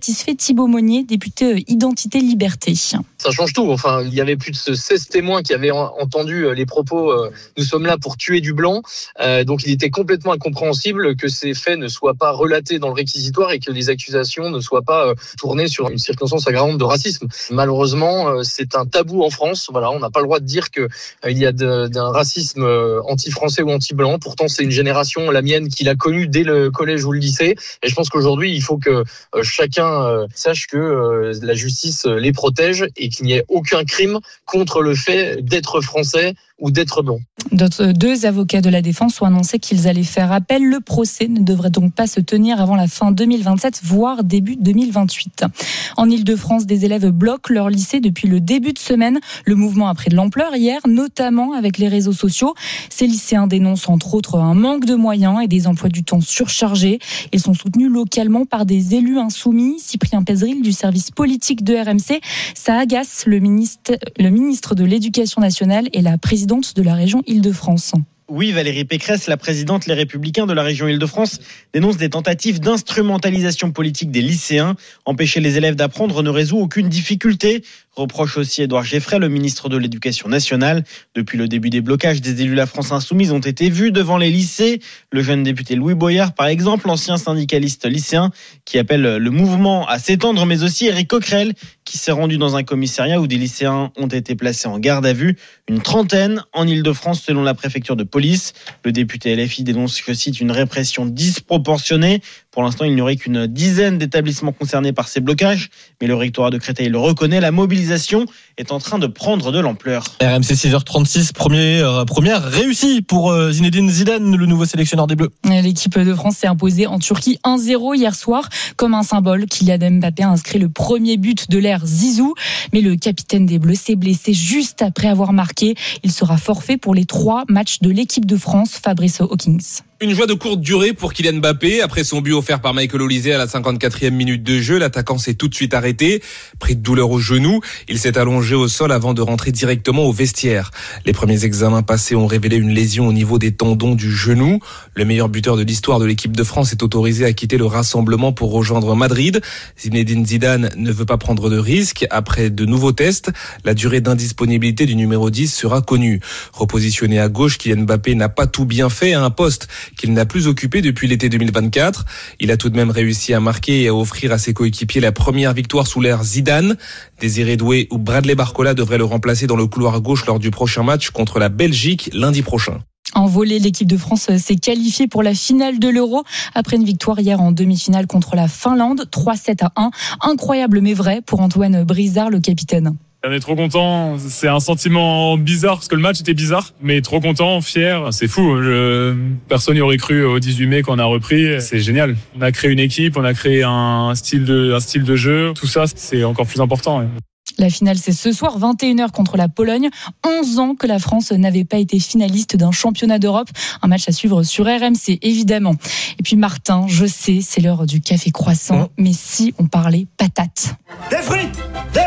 satisfait Thibaut Monnier, député Identité Liberté. Ça change tout. Enfin, il y avait plus de 16 témoins qui avaient entendu les propos « Nous sommes là pour tuer du blanc ». Donc il était complètement incompréhensible que ces faits ne soient pas relatés dans le réquisitoire et que les accusations ne soient pas tournées sur une circonstance aggravante de racisme. Malheureusement, c'est un tabou en France. Voilà, on n'a pas le droit de dire qu'il y a d'un racisme anti-français ou anti-blanc. Pourtant, c'est une génération, la mienne, qui l'a connu dès le collège ou le lycée. Et je pense qu'aujourd'hui, il faut que chacun sache que la justice les protège et qu'il n'y ait aucun crime contre le fait d'être français ou d'être blanc. Deux avocats de la défense ont annoncé qu'ils allaient faire appel. Le procès ne devrait donc pas se tenir avant la fin 2027, voire début 2028. En Ile-de-France, des élèves bloquent leur lycée depuis le début de semaine. Le mouvement a pris de l'ampleur hier, notamment avec les réseaux sociaux. Ces lycéens dénoncent entre autres un manque de moyens et des emplois du temps surchargés. Ils sont soutenus localement par des élus insoumis. Cyprien Pézeril du service politique de RMC. Ça agace le ministre de l'Éducation nationale et la présidente de la région Île-de-France. Oui, Valérie Pécresse, la présidente Les Républicains de la région Île-de-France, dénonce des tentatives d'instrumentalisation politique des lycéens. Empêcher les élèves d'apprendre ne résout aucune difficulté, reproche aussi Édouard Geffray, le ministre de l'Éducation nationale. Depuis le début des blocages, des élus de la France insoumise ont été vus devant les lycées. Le jeune député Louis Boyard, par exemple, ancien syndicaliste lycéen, qui appelle le mouvement à s'étendre, mais aussi Éric Coquerel, qui s'est rendu dans un commissariat où des lycéens ont été placés en garde à vue. Une trentaine en Île-de-France, selon la préfecture de police. Le député LFI dénonce, je cite, une répression disproportionnée. Pour l'instant, il n'y aurait qu'une dizaine d'établissements concernés par ces blocages, mais le rectorat de Créteil le reconnaît, la mobilisation est en train de prendre de l'ampleur. RMC 6h36, première réussie pour Zinedine Zidane, le nouveau sélectionneur des Bleus. L'équipe de France s'est imposée en Turquie 1-0 hier soir, comme un symbole. Kylian Mbappé a inscrit le premier but de l'ère Zizou, mais le capitaine des Bleus s'est blessé juste après avoir marqué. Il sera forfait pour les 3 matchs de l'équipe de France. Fabrice Hawkins. Une joie de courte durée pour Kylian Mbappé. Après son but offert par Michael Olise à la 54e minute de jeu, l'attaquant s'est tout de suite arrêté. Pris de douleur au genou, il s'est allongé au sol avant de rentrer directement au vestiaire. Les premiers examens passés ont révélé une lésion au niveau des tendons du genou. Le meilleur buteur de l'histoire de l'équipe de France est autorisé à quitter le rassemblement pour rejoindre Madrid. Zinedine Zidane ne veut pas prendre de risques. Après de nouveaux tests, la durée d'indisponibilité du numéro 10 sera connue. Repositionné à gauche, Kylian Mbappé n'a pas tout bien fait à un poste qu'il n'a plus occupé depuis l'été 2024. Il a tout de même réussi à marquer et à offrir à ses coéquipiers la première victoire sous l'ère Zidane. Désiré Doué ou Bradley Barcola devraient le remplacer dans le couloir gauche lors du prochain match contre la Belgique lundi prochain. En volley, l'équipe de France s'est qualifiée pour la finale de l'Euro après une victoire hier en demi-finale contre la Finlande, 3-7-1. Incroyable mais vrai pour Antoine Brizard, le capitaine. On est trop content, c'est un sentiment bizarre parce que le match était bizarre, mais trop content, fier, c'est fou. Personne n'y aurait cru au 18 mai qu'on a repris, c'est génial. On a créé une équipe, on a créé un style de jeu, tout ça c'est encore plus important. La finale, c'est ce soir, 21h contre la Pologne. 11 ans que la France n'avait pas été finaliste d'un championnat d'Europe. Un match à suivre sur RMC, évidemment. Et puis Martin, je sais, c'est l'heure du café croissant, mais si on parlait patates. Des frites.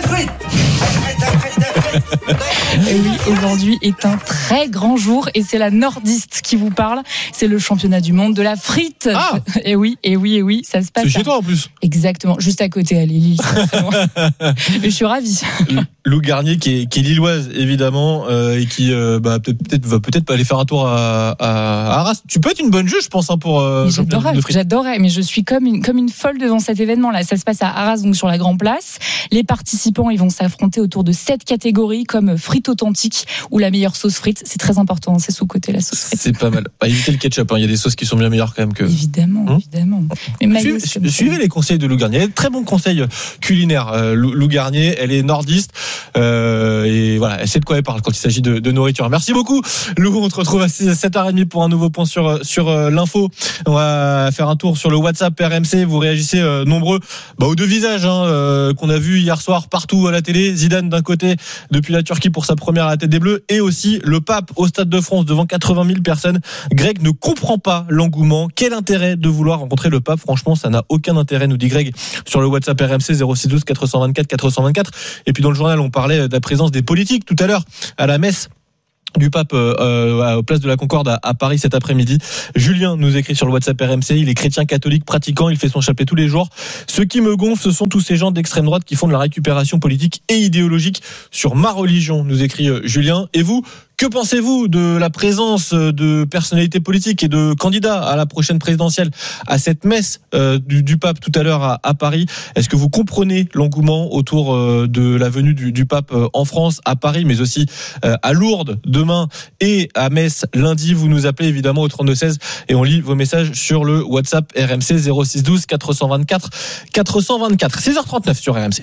Et oui, aujourd'hui est un très grand jour et c'est la nordiste qui vous parle. C'est le championnat du monde de la frite. Ah. Et oui, ça se passe. C'est chez toi en plus. Exactement, juste à côté, à Lille. Mais je suis ravie. Lou Garnier qui est lilloise évidemment et qui va peut-être pas aller faire un tour à Arras. Tu peux être une bonne juge, je pense, pour. J'adorais, mais je suis comme une folle devant cet événement là. Ça se passe à Arras, donc sur la Grand Place. Les participants, ils vont s'affronter autour de 7 catégories comme frites authentiques ou la meilleure sauce frite. C'est très important, c'est sous-côté la sauce frite. C'est pas mal. Évitez le ketchup, il y a des sauces qui sont bien meilleures quand même que. Évidemment. Mais suivez les conseils de Lou Garnier. Très bons conseils culinaires. Lou Garnier, elle est nordiste et voilà, elle sait de quoi elle parle quand il s'agit de nourriture. Merci beaucoup Lou, on te retrouve à 7h30 pour un nouveau point sur l'info. On va faire un tour sur le WhatsApp RMC, vous réagissez nombreux aux deux visages qu'on a vu hier soir partout à la télé. Zidane d'un côté depuis la Turquie pour sa première à la tête des Bleus et aussi le pape au Stade de France devant 80 000 personnes. Greg ne comprend pas l'engouement. Quel intérêt de vouloir rencontrer le pape? Franchement, ça n'a aucun intérêt, nous dit Greg sur le WhatsApp RMC 0612 424 424. Et puis dans le journal, on parlait de la présence des politiques tout à l'heure à la messe du Pape à Place de la Concorde à Paris cet après-midi. Julien nous écrit sur le WhatsApp RMC, il est chrétien catholique pratiquant, il fait son chapelet tous les jours. Ce qui me gonfle, ce sont tous ces gens d'extrême droite qui font de la récupération politique et idéologique sur ma religion, nous écrit Julien. Et vous, que pensez-vous de la présence de personnalités politiques et de candidats à la prochaine présidentielle à cette messe du Pape tout à l'heure à Paris? Est-ce que vous comprenez l'engouement autour de la venue du Pape en France, à Paris, mais aussi à Lourdes demain et à Metz lundi? Vous nous appelez évidemment au 32-16 et on lit vos messages sur le WhatsApp RMC 06 12 424 424. 6h39 sur RMC.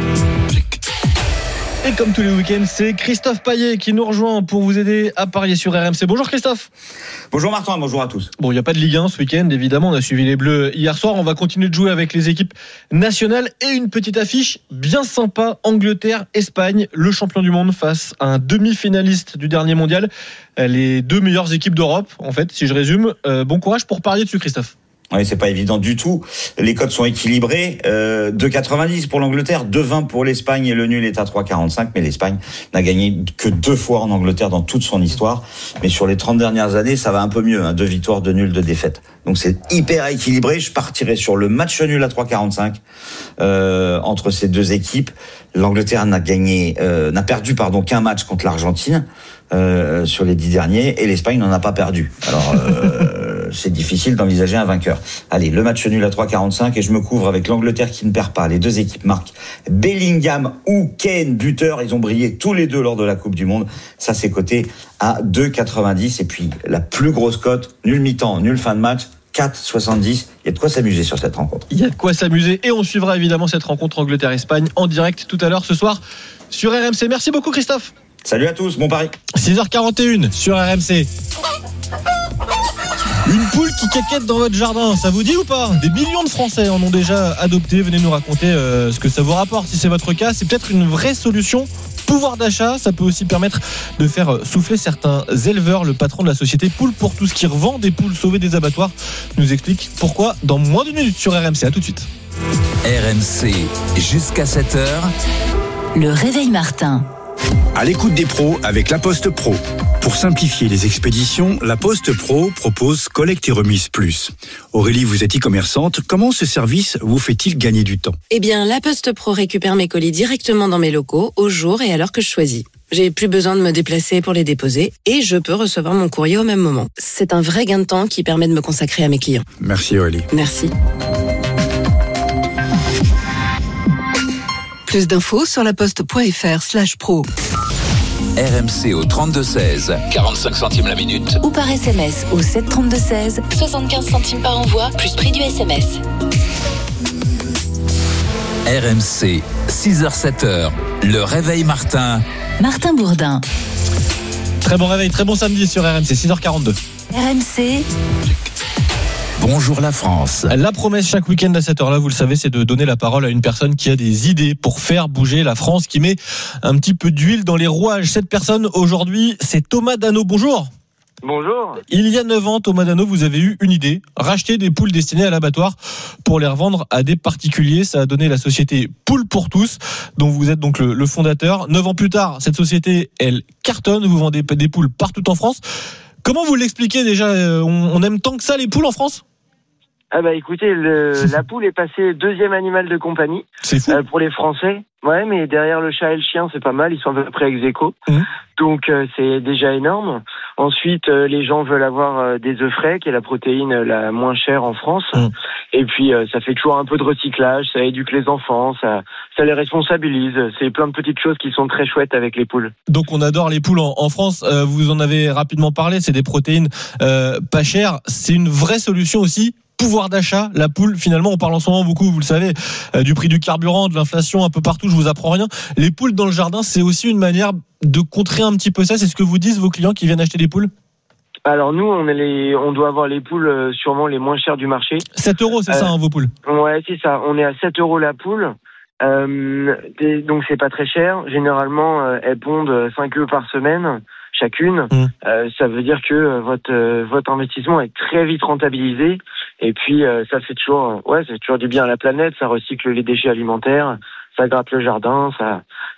Et comme tous les week-ends, c'est Christophe Payet qui nous rejoint pour vous aider à parier sur RMC. Bonjour Christophe. Bonjour Martin, bonjour à tous. Bon, il n'y a pas de Ligue 1 ce week-end, évidemment. On a suivi les Bleus hier soir. On va continuer de jouer avec les équipes nationales et une petite affiche bien sympa. Angleterre-Espagne, le champion du monde face à un demi-finaliste du dernier mondial. Les deux meilleures équipes d'Europe, en fait, si je résume. Bon courage pour parier dessus, Christophe. Oui, c'est pas évident du tout. Les cotes sont équilibrées. 2,90 pour l'Angleterre, 2,20 pour l'Espagne et le nul est à 3,45. Mais l'Espagne n'a gagné que 2 fois en Angleterre dans toute son histoire. Mais sur les 30 dernières années, ça va un peu mieux. 2 victoires, 2 nuls, 2 défaites. Donc c'est hyper équilibré. Je partirai sur le match nul à 3,45 entre ces deux équipes. L'Angleterre n'a perdu qu'un match contre l'Argentine sur les 10 derniers et l'Espagne n'en a pas perdu. Alors c'est difficile d'envisager un vainqueur. Allez, le match nul à 3,45 et je me couvre avec l'Angleterre qui ne perd pas. Les deux équipes marquent. Bellingham ou Kane, buteur, ils ont brillé tous les deux lors de la Coupe du Monde. Ça, c'est coté à 2,90. Et puis, la plus grosse cote, nul mi-temps, nul fin de match, 4,70. Il y a de quoi s'amuser sur cette rencontre. Il y a de quoi s'amuser et on suivra évidemment cette rencontre Angleterre-Espagne en direct tout à l'heure ce soir sur RMC. Merci beaucoup Christophe. Salut à tous, bon pari. 6h41 sur RMC. Une poule qui quéquette dans votre jardin, ça vous dit ou pas? Des millions de Français en ont déjà adopté. Venez nous raconter ce que ça vous rapporte. Si c'est votre cas, c'est peut-être une vraie solution. Pouvoir d'achat, ça peut aussi permettre de faire souffler certains éleveurs. Le patron de la société Poules pour tous qui revend des poules sauvées des abattoirs nous explique pourquoi dans moins d'une minute sur RMC. À tout de suite. RMC jusqu'à 7h. Le réveil Martin. À l'écoute des pros avec La Poste Pro. Pour simplifier les expéditions, La Poste Pro propose Collecte et Remise Plus. Aurélie, vous êtes e-commerçante. Comment ce service vous fait-il gagner du temps? Eh bien, La Poste Pro récupère mes colis directement dans mes locaux, au jour et à l'heure que je choisis. J'ai plus besoin de me déplacer pour les déposer et je peux recevoir mon courrier au même moment. C'est un vrai gain de temps qui permet de me consacrer à mes clients. Merci Aurélie. Merci. Plus d'infos sur laposte.fr/pro. RMC au 32-16, 45 centimes la minute. Ou par SMS au 732-16, 75 centimes par envoi, plus prix du SMS. RMC, 6h-7h, le réveil Martin. Martin Bourdin. Très bon réveil, très bon samedi sur RMC, 6h42. RMC. Bonjour la France. La promesse chaque week-end à cette heure-là, vous le savez, c'est de donner la parole à une personne qui a des idées pour faire bouger la France, qui met un petit peu d'huile dans les rouages. Cette personne, aujourd'hui, c'est Thomas Dano. Bonjour. Bonjour. Il y a 9 ans, Thomas Dano, vous avez eu une idée, racheter des poules destinées à l'abattoir pour les revendre à des particuliers. Ça a donné la société Poules pour tous, dont vous êtes donc le fondateur. 9 ans plus tard, cette société, elle cartonne. Vous vendez des poules partout en France. Comment vous l'expliquez déjà? On aime tant que ça les poules en France? Ah bah écoutez, la poule est passée 2e animal de compagnie. C'est fou. Pour les Français. Ouais, mais derrière le chat et le chien, c'est pas mal. Ils sont à peu près ex-aequo. Donc c'est déjà énorme. Ensuite, les gens veulent avoir des œufs frais, qui est la protéine la moins chère en France. Et puis ça fait toujours un peu de recyclage, ça éduque les enfants, ça les responsabilise. C'est plein de petites choses qui sont très chouettes avec les poules. Donc on adore les poules en France. Vous en avez rapidement parlé. C'est des protéines pas chères. C'est une vraie solution aussi. Pouvoir d'achat, la poule, finalement, on parle en ce moment beaucoup, vous le savez, du prix du carburant, de l'inflation un peu partout, je vous apprends rien. Les poules dans le jardin, c'est aussi une manière de contrer un petit peu ça. C'est ce que vous disent vos clients qui viennent acheter des poules? Alors nous, on doit avoir les poules sûrement les moins chères du marché. 7 €, c'est ça, vos poules? Ouais, c'est ça. On est à 7 € la poule. Donc c'est pas très cher. Généralement, elles pondent 5 œufs par semaine chacune. Ça veut dire que votre investissement est très vite rentabilisé. Et puis ça fait toujours, c'est toujours du bien à la planète. Ça recycle les déchets alimentaires, ça gratte le jardin, ça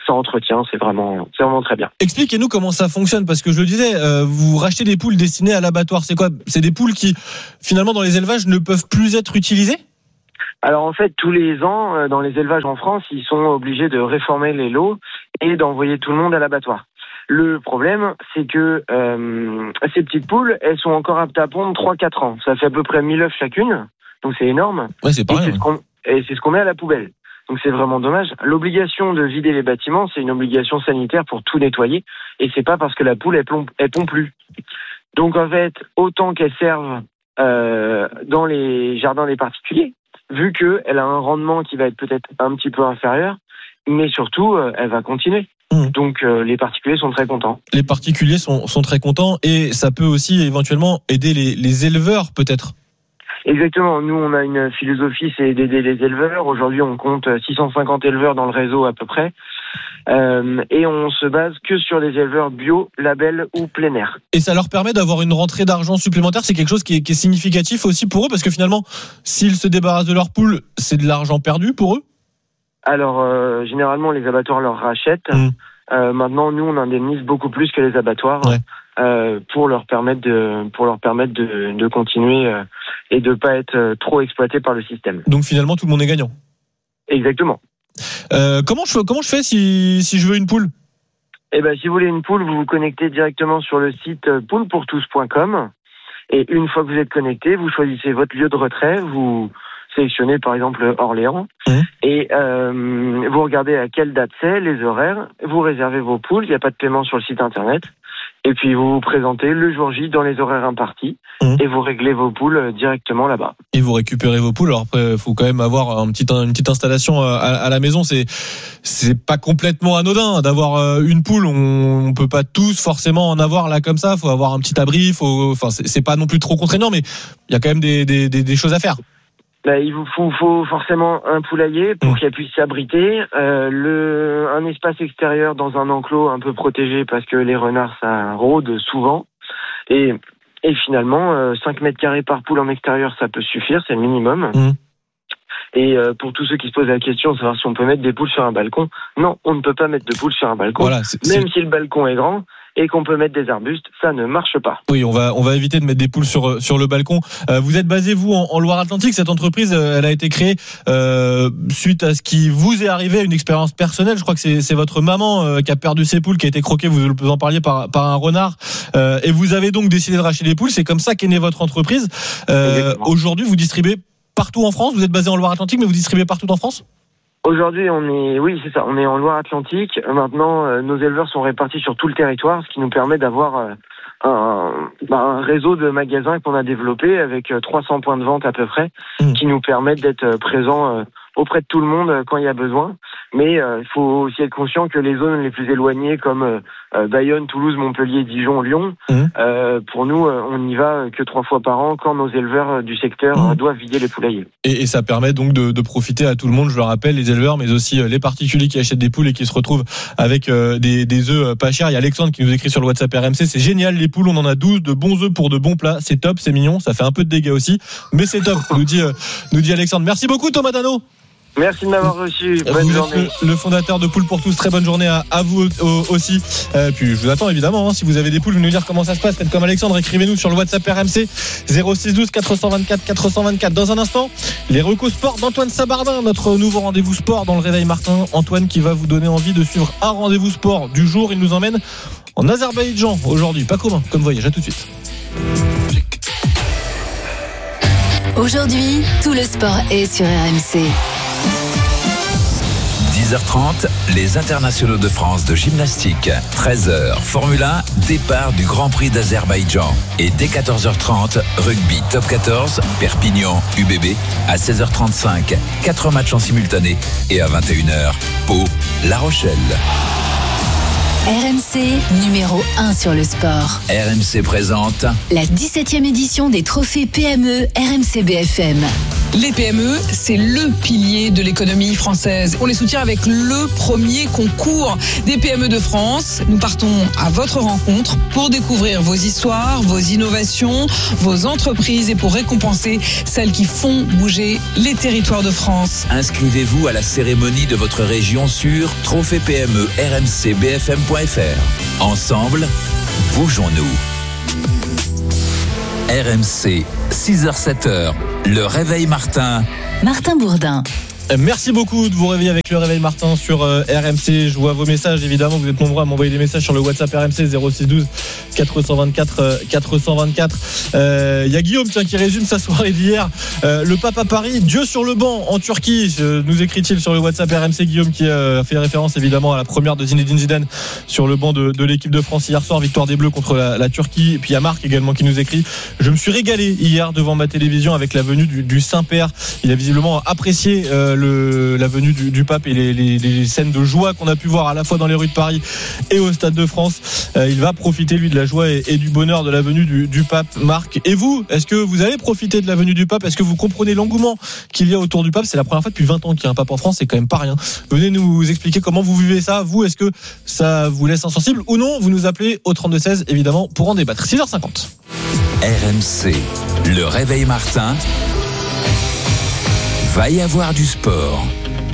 ça entretient, c'est vraiment très bien. Expliquez-nous comment ça fonctionne, parce que je le disais, vous rachetez des poules destinées à l'abattoir. C'est quoi ? C'est des poules qui, finalement, dans les élevages, ne peuvent plus être utilisées ? Alors en fait, tous les ans, dans les élevages en France, ils sont obligés de réformer les lots et d'envoyer tout le monde à l'abattoir. Le problème, c'est que ces petites poules, elles sont encore aptes à pondre 3-4 ans. Ça fait à peu près 1000 œufs chacune, donc c'est énorme. Ouais, c'est pas rien. Et c'est ce qu'on met à la poubelle. Donc c'est vraiment dommage. L'obligation de vider les bâtiments, c'est une obligation sanitaire pour tout nettoyer, et c'est pas parce que la poule elle pond plus. Donc en fait, autant qu'elle serve dans les jardins des particuliers, vu qu'elle a un rendement qui va être peut-être un petit peu inférieur, mais surtout elle va continuer. Donc les particuliers sont très contents. Les particuliers sont très contents, et ça peut aussi éventuellement aider les éleveurs peut-être. Exactement. Nous, on a une philosophie, c'est d'aider les éleveurs. Aujourd'hui, on compte 650 éleveurs dans le réseau à peu près. Et on se base que sur des éleveurs bio, label ou plein air. Et ça leur permet d'avoir une rentrée d'argent supplémentaire. C'est quelque chose qui est significatif aussi pour eux, parce que finalement, s'ils se débarrassent de leur poule, c'est de l'argent perdu pour eux. Alors, généralement, les abattoirs leur rachètent. Maintenant, nous, on indemnise beaucoup plus que les abattoirs. Ouais. Pour leur permettre de continuer et de pas être trop exploité par le système. Donc finalement tout le monde est gagnant. Exactement. Comment je fais si je veux une poule ? Eh ben si vous voulez une poule, vous vous connectez directement sur le site poulepourtous.com, et une fois que vous êtes connecté, vous choisissez votre lieu de retrait, vous sélectionnez par exemple Orléans, et vous regardez à quelle date c'est, les horaires, vous réservez vos poules, il n'y a pas de paiement sur le site internet. Et puis vous vous présentez le jour J dans les horaires impartis et vous réglez vos poules directement là-bas. Et vous récupérez vos poules. Alors après, il faut quand même avoir une petite installation à la maison. C'est pas complètement anodin d'avoir une poule. On peut pas tous forcément en avoir là comme ça. Il faut avoir un petit abri. C'est pas non plus trop contraignant, mais il y a quand même des choses à faire. Il vous faut forcément un poulailler pour qu'elle puisse s'abriter, un espace extérieur dans un enclos un peu protégé parce que les renards ça rôde souvent, et finalement 5 mètres carrés par poule en extérieur ça peut suffire, c'est le minimum. Et pour tous ceux qui se posent la question de savoir si on peut mettre des poules sur un balcon, non, on ne peut pas mettre de poules sur un balcon, voilà, même si le balcon est grand et qu'on peut mettre des arbustes, ça ne marche pas. Oui, on va éviter de mettre des poules sur le balcon. Vous êtes basé, vous, en Loire-Atlantique. Cette entreprise, elle a été créée suite à ce qui vous est arrivé, une expérience personnelle. Je crois que c'est votre maman qui a perdu ses poules, qui a été croquée, vous en parliez, par un renard. Et vous avez donc décidé de racheter des poules. C'est comme ça qu'est née votre entreprise. Aujourd'hui, vous distribuez partout en France. Vous êtes basé en Loire-Atlantique, mais vous distribuez partout en France ? Aujourd'hui, on est en Loire-Atlantique. Maintenant, nos éleveurs sont répartis sur tout le territoire, ce qui nous permet d'avoir un réseau de magasins qu'on a développé avec 300 points de vente à peu près, qui nous permettent d'être présents auprès de tout le monde quand il y a besoin. Mais il faut aussi être conscient que les zones les plus éloignées comme Bayonne, Toulouse, Montpellier, Dijon, Lyon, pour nous, on n'y va que 3 fois par an quand nos éleveurs du secteur doivent vider les poulaillers. Et ça permet donc de profiter à tout le monde, je le rappelle, les éleveurs, mais aussi les particuliers qui achètent des poules et qui se retrouvent avec des œufs pas chers. Il y a Alexandre qui nous écrit sur le WhatsApp RMC, c'est génial les poules, on en a 12 de bons œufs pour de bons plats, c'est top, c'est mignon, ça fait un peu de dégâts aussi, mais c'est top, nous dit Alexandre. Merci beaucoup Thomas Dano. Merci de m'avoir reçu. Bonne journée. Le fondateur de Poules pour tous. Très bonne journée à vous aussi. Puis je vous attends évidemment. Si vous avez des poules, vous nous dire comment ça se passe. Faites comme Alexandre. Écrivez-nous sur le WhatsApp RMC 0612 424 424. Dans un instant, les recos sport d'Antoine Sabardin, notre nouveau rendez-vous sport dans le Réveil Martin. Antoine qui va vous donner envie de suivre un rendez-vous sport du jour. Il nous emmène en Azerbaïdjan aujourd'hui. Pas commun comme voyage. À tout de suite. Aujourd'hui, tout le sport est sur RMC. 10h30, les internationaux de France de gymnastique. 13h, Formule 1, départ du Grand Prix d'Azerbaïdjan. Et dès 14h30, rugby top 14, Perpignan, UBB. À 16h35, 4 matchs en simultané. Et à 21h, Pau, La Rochelle. RMC, numéro 1 sur le sport. RMC présente la 17e édition des trophées PME RMC BFM. Les PME, c'est le pilier de l'économie française. On les soutient avec le premier concours des PME de France. Nous partons à votre rencontre pour découvrir vos histoires, vos innovations, vos entreprises et pour récompenser celles qui font bouger les territoires de France. Inscrivez-vous à la cérémonie de votre région sur trophée-PME-RMC-BFM.fr. Ensemble, bougeons-nous. RMC, 6h-7h, le réveil Martin. Martin Bourdin. Merci beaucoup de vous réveiller avec le réveil Martin sur RMC. Je vois vos messages, évidemment, vous êtes nombreux à m'envoyer des messages sur le WhatsApp RMC 0612 424 424. Il y a Guillaume qui résume sa soirée d'hier. Le pape à Paris, Dieu sur le banc en Turquie, nous écrit-il sur le WhatsApp RMC. Guillaume qui a fait référence évidemment à la première de Zinedine Zidane sur le banc de l'équipe de France hier soir, victoire des Bleus contre la Turquie. Et puis il y a Marc également qui nous écrit: je me suis régalé hier devant ma télévision avec la venue du Saint-Père. Il a visiblement apprécié la venue du pape et les scènes de joie qu'on a pu voir à la fois dans les rues de Paris et au Stade de France. Il va profiter lui de la joie et du bonheur de la venue du pape. Marc, et vous, est-ce que vous allez profiter de la venue du pape? Est-ce que vous comprenez l'engouement qu'il y a autour du pape? C'est la première fois depuis 20 ans qu'il y a un pape en France, c'est quand même pas rien. Venez nous expliquer comment vous vivez ça. Vous, est-ce que ça vous laisse insensible ou non? Vous nous appelez au 32-16 évidemment pour en débattre. 6h50. RMC, le réveil Martin. Va y avoir du sport.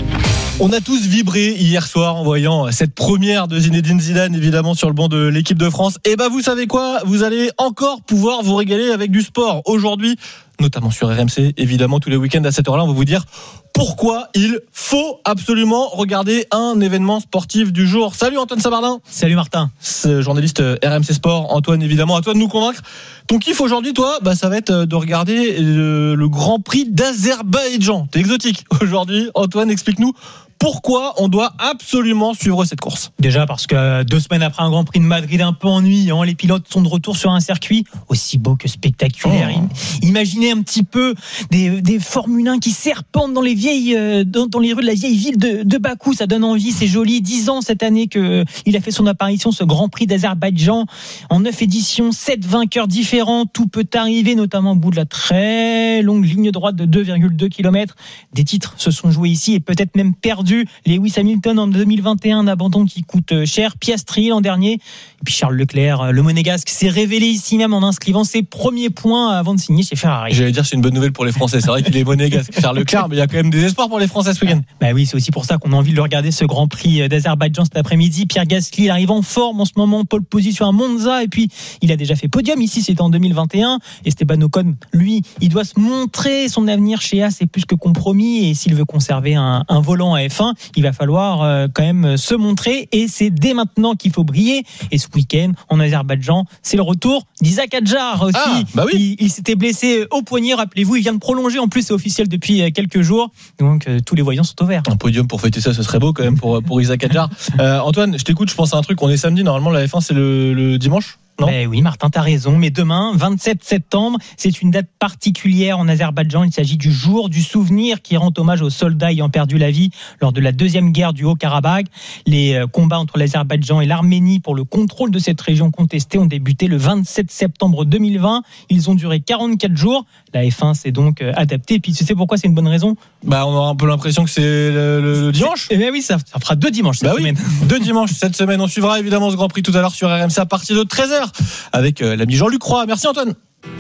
On a tous vibré hier soir en voyant cette première de Zinedine Zidane évidemment sur le banc de l'équipe de France. Et vous savez quoi? Vous allez encore pouvoir vous régaler avec du sport aujourd'hui, notamment sur RMC, évidemment tous les week-ends à cette heure-là. On va vous dire pourquoi il faut absolument regarder un événement sportif du jour. Salut Antoine Sabardin. Salut Martin. Journaliste RMC Sport. Antoine, évidemment, à toi de nous convaincre. Ton kiff aujourd'hui, toi, ça va être de regarder le Grand Prix d'Azerbaïdjan. T'es exotique aujourd'hui. Antoine, explique-nous pourquoi on doit absolument suivre cette course. Déjà parce que 2 semaines après un Grand Prix de Madrid un peu ennuyant, les pilotes sont de retour sur un circuit aussi beau que spectaculaire. Imaginez un petit peu des Formule 1 qui serpentent dans les rues de la vieille ville de Bakou. Ça donne envie, c'est joli. 10 ans cette année qu'il a fait son apparition, ce Grand Prix d'Azerbaïdjan. En 9 éditions, 7 vainqueurs différents. Tout peut arriver, notamment au bout de la très longue ligne droite de 2,2 km. Des titres se sont joués ici et peut-être même perdus. Lewis Hamilton en 2021, un abandon qui coûte cher. Piastri l'an dernier. Et puis Charles Leclerc, le Monégasque, s'est révélé ici même en inscrivant ses premiers points avant de signer chez Ferrari. J'allais dire c'est une bonne nouvelle pour les Français. C'est vrai qu'il est monégasque, Charles Leclerc, mais il y a quand même des espoirs pour les Français ce week-end. Oui, c'est aussi pour ça qu'on a envie de le regarder, ce Grand Prix d'Azerbaïdjan cet après-midi. Pierre Gasly, il arrive en forme en ce moment, pole position à Monza, et puis il a déjà fait podium ici, c'était en 2021. Esteban Ocon, lui, il doit se montrer. Son avenir chez As est plus que compromis, et s'il veut conserver un volant à F1, il va falloir quand même se montrer, et c'est dès maintenant qu'il faut briller. Et ce week-end en Azerbaïdjan, c'est le retour d'Isaac Hadjar aussi. Il s'était blessé au poignet, rappelez-vous, il vient de prolonger, en plus c'est officiel depuis quelques jours, donc tous les voyants sont au vert. Un podium pour fêter ça, ce serait beau quand même pour Isaac Hadjar. Antoine, je t'écoute, je pense à un truc. On est samedi, normalement la F1 c'est le dimanche. Oui, Martin, t'as raison. Mais demain, 27 septembre, c'est une date particulière en Azerbaïdjan. Il s'agit du jour du souvenir qui rend hommage aux soldats ayant perdu la vie lors de la deuxième guerre du Haut-Karabakh. Les combats entre l'Azerbaïdjan et l'Arménie pour le contrôle de cette région contestée ont débuté le 27 septembre 2020. Ils ont duré 44 jours. La F1 s'est donc adaptée. Et puis, tu sais pourquoi c'est une bonne raison? On aura un peu l'impression que c'est le dimanche. Oui, ça fera 2 dimanches cette semaine. 2 dimanches cette semaine. On suivra évidemment ce Grand Prix tout à l'heure sur RMC à partir de 13h. Avec l'ami Jean-Luc Roy. Merci Antoine.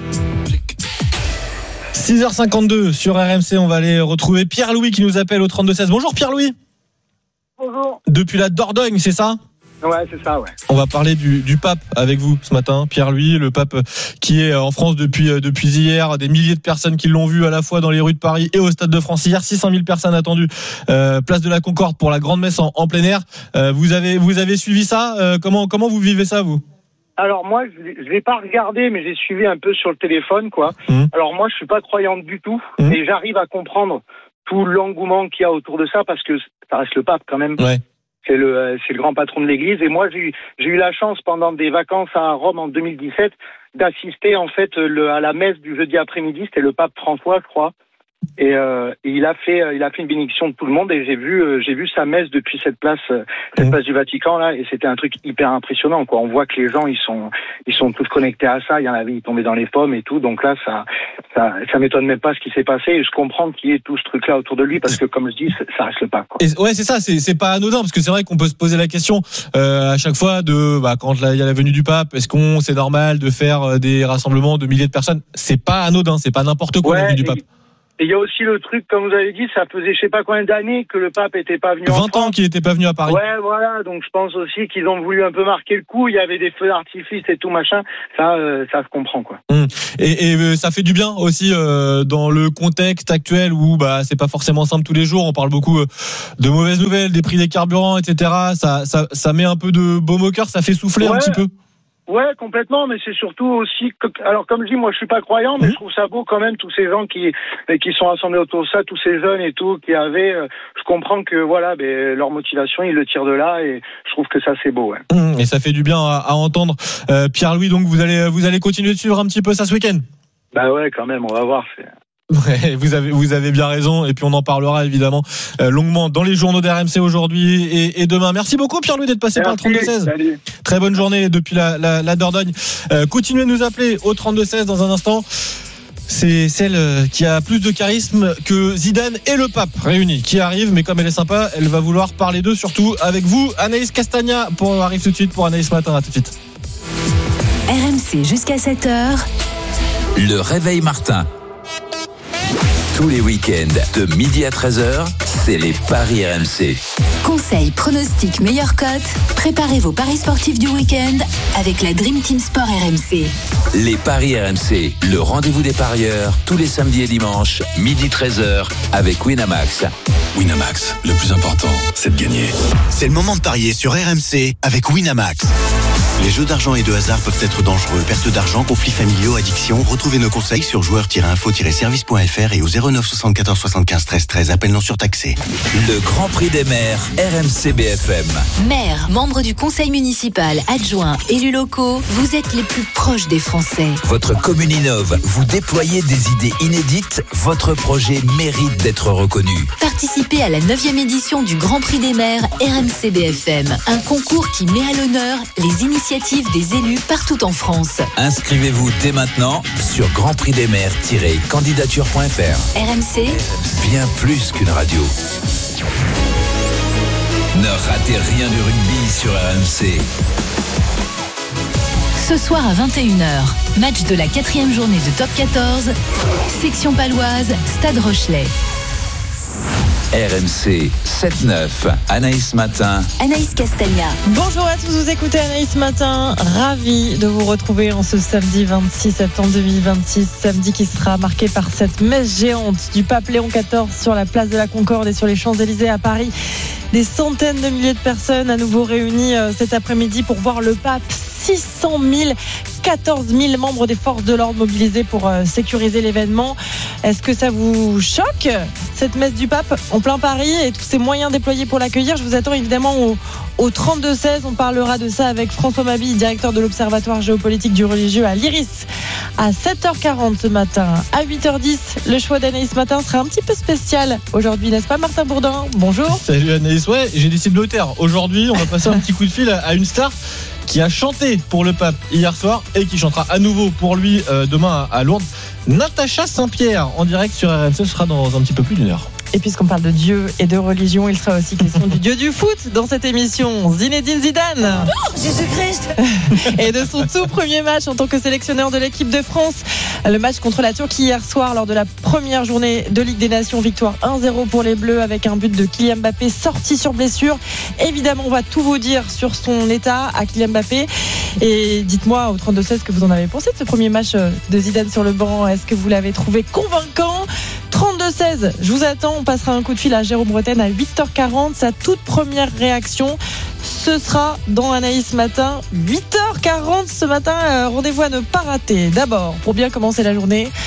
6h52 sur RMC, on va aller retrouver Pierre-Louis qui nous appelle au 32-16. Bonjour Pierre-Louis. Bonjour. Depuis la Dordogne, c'est ça? Ouais, c'est ça, ouais. On va parler du pape avec vous ce matin, Pierre-Louis, le pape qui est en France depuis hier, des milliers de personnes qui l'ont vu à la fois dans les rues de Paris et au Stade de France hier, 600 000 personnes attendues, place de la Concorde pour la grande messe en plein air. Vous avez suivi ça? Comment vous vivez ça, vous? Alors moi, je l'ai pas regardé, mais j'ai suivi un peu sur le téléphone, quoi. Alors moi, je suis pas croyante du tout, mais j'arrive à comprendre tout l'engouement qu'il y a autour de ça, parce que ça reste le pape quand même. Ouais. C'est le grand patron de l'Église. Et moi, j'ai eu la chance pendant des vacances à Rome en 2017 d'assister en fait à la messe du jeudi après-midi. C'était le pape François, je crois. Et il a fait une bénédiction de tout le monde et j'ai vu sa messe depuis cette place du Vatican là et c'était un truc hyper impressionnant quoi. On voit que les gens ils sont tous connectés à ça. Il y en avait, ils tombaient dans les pommes et tout. Donc là ça m'étonne même pas ce qui s'est passé et je comprends qu'il y ait tout ce truc là autour de lui parce que comme je dis ça reste le pape quoi. Ouais c'est ça, c'est pas anodin parce que c'est vrai qu'on peut se poser la question à chaque fois de quand il y a la venue du pape, est-ce qu'on c'est normal de faire des rassemblements de milliers de personnes? C'est pas anodin, c'est pas n'importe quoi la venue du pape. Et il y a aussi le truc, comme vous avez dit, ça faisait je sais pas combien d'années que le pape était pas venu en France. 20 ans qu'il était pas venu à Paris. Ouais, voilà. Donc je pense aussi qu'ils ont voulu un peu marquer le coup. Il y avait des feux d'artifice et tout machin. Ça se comprend quoi. Et ça fait du bien aussi dans le contexte actuel où c'est pas forcément simple tous les jours. On parle beaucoup de mauvaises nouvelles, des prix des carburants, etc. Ça met un peu de baume au cœur, ça fait souffler un petit peu. Ouais, complètement, mais c'est surtout aussi alors comme je dis, moi je suis pas croyant, mais je trouve ça beau quand même tous ces gens qui sont rassemblés autour de ça, tous ces jeunes et tout qui avaient je comprends que voilà, leur motivation, ils le tirent de là et je trouve que ça c'est beau, ouais. Et ça fait du bien à entendre. Pierre-Louis, donc vous allez continuer de suivre un petit peu ça ce week-end. Bah ouais, quand même, on va voir. Ouais, vous avez bien raison et puis on en parlera évidemment longuement dans les journaux d'RMC aujourd'hui et demain. Merci beaucoup Pierre-Louis d'être passé par le 32-16. Salut. Très bonne journée depuis la Dordogne. Continuez de nous appeler au 32-16 dans un instant. C'est celle qui a plus de charisme que Zidane et le pape réunis qui arrive, mais comme elle est sympa, elle va vouloir parler d'eux surtout avec vous. Anaïs Castagna arrive tout de suite pour Anaïs Matin. À tout de suite. RMC jusqu'à 7h. Le réveil Martin. Tous les week-ends, de midi à 13h, c'est les paris RMC. Conseils, pronostics, meilleures cotes. Préparez vos paris sportifs du week-end avec la Dream Team Sport RMC. Les paris RMC, le rendez-vous des parieurs, tous les samedis et dimanches, midi 13h, avec Winamax. Winamax, le plus important, c'est de gagner. C'est le moment de parier sur RMC avec Winamax. Les jeux d'argent et de hasard peuvent être dangereux. Perte d'argent, conflits familiaux, addiction. Retrouvez nos conseils sur joueurs-info-service.fr et au 09 74 75 13 13. Appel non surtaxé. Le Grand Prix des maires, RMC BFM. Maire, membre du conseil municipal, adjoint, élus locaux, vous êtes les plus proches des Français. Votre commune innove, vous déployez des idées inédites. Votre projet mérite d'être reconnu. Participez à la 9e édition du Grand Prix des maires RMC BFM. Un concours qui met à l'honneur les initiatives des élus partout en France. Inscrivez-vous dès maintenant sur grandprixdesmaires-candidature.fr. RMC, bien plus qu'une radio. Ne ratez rien du rugby sur RMC. Ce soir à 21h, match de la 4e journée de Top 14, section paloise, Stade Rochelet. RMC 7-9, Anaïs Matin. Anaïs Castagna. Bonjour à tous, vous écoutez Anaïs Matin. Ravi de vous retrouver en ce samedi 26 septembre 2026. Samedi qui sera marqué par cette messe géante du pape Léon XIV sur la place de la Concorde et sur les Champs-Élysées à Paris. Des centaines de milliers de personnes à nouveau réunies cet après-midi pour voir le pape. 600 000, 14 000 membres des forces de l'ordre mobilisés pour sécuriser l'événement. Est-ce que ça vous choque, cette messe du pape en plein Paris et tous ces moyens déployés pour l'accueillir? Je vous attends évidemment au 32-16. On parlera de ça avec François Mabille, directeur de l'Observatoire géopolitique du religieux à l'Iris, à 7h40 ce matin. À 8h10, le choix d'Anaïs Matin sera un petit peu spécial aujourd'hui, n'est-ce pas Martin Bourdin? Bonjour. Salut Anaïs, ouais, j'ai décidé de le taire. Aujourd'hui, on va passer un petit coup de fil à une star qui a chanté pour le pape hier soir et qui chantera à nouveau pour lui demain à Lourdes. Natacha Saint-Pierre en direct sur RMC, ce sera dans un petit peu plus d'une heure. Et puisqu'on parle de Dieu et de religion, il sera aussi question du Dieu du foot dans cette émission. Zinedine Zidane. Oh, Jésus-Christ. Et de son tout premier match en tant que sélectionneur de l'équipe de France. Le match contre la Turquie hier soir lors de la première journée de Ligue des Nations. Victoire 1-0 pour les Bleus avec un but de Kylian Mbappé sorti sur blessure. Évidemment, on va tout vous dire sur son état à Kylian Mbappé. Et dites-moi au 32-16 ce que vous en avez pensé de ce premier match de Zidane sur le banc. Est-ce que vous l'avez trouvé convaincant? 32-16, je vous attends. On passera un coup de fil à Jérôme Bretagne à 8h40. Sa toute première réaction, ce sera dans Anaïs Matin. 8h40 ce matin, rendez-vous à ne pas rater. D'abord, pour bien commencer la journée,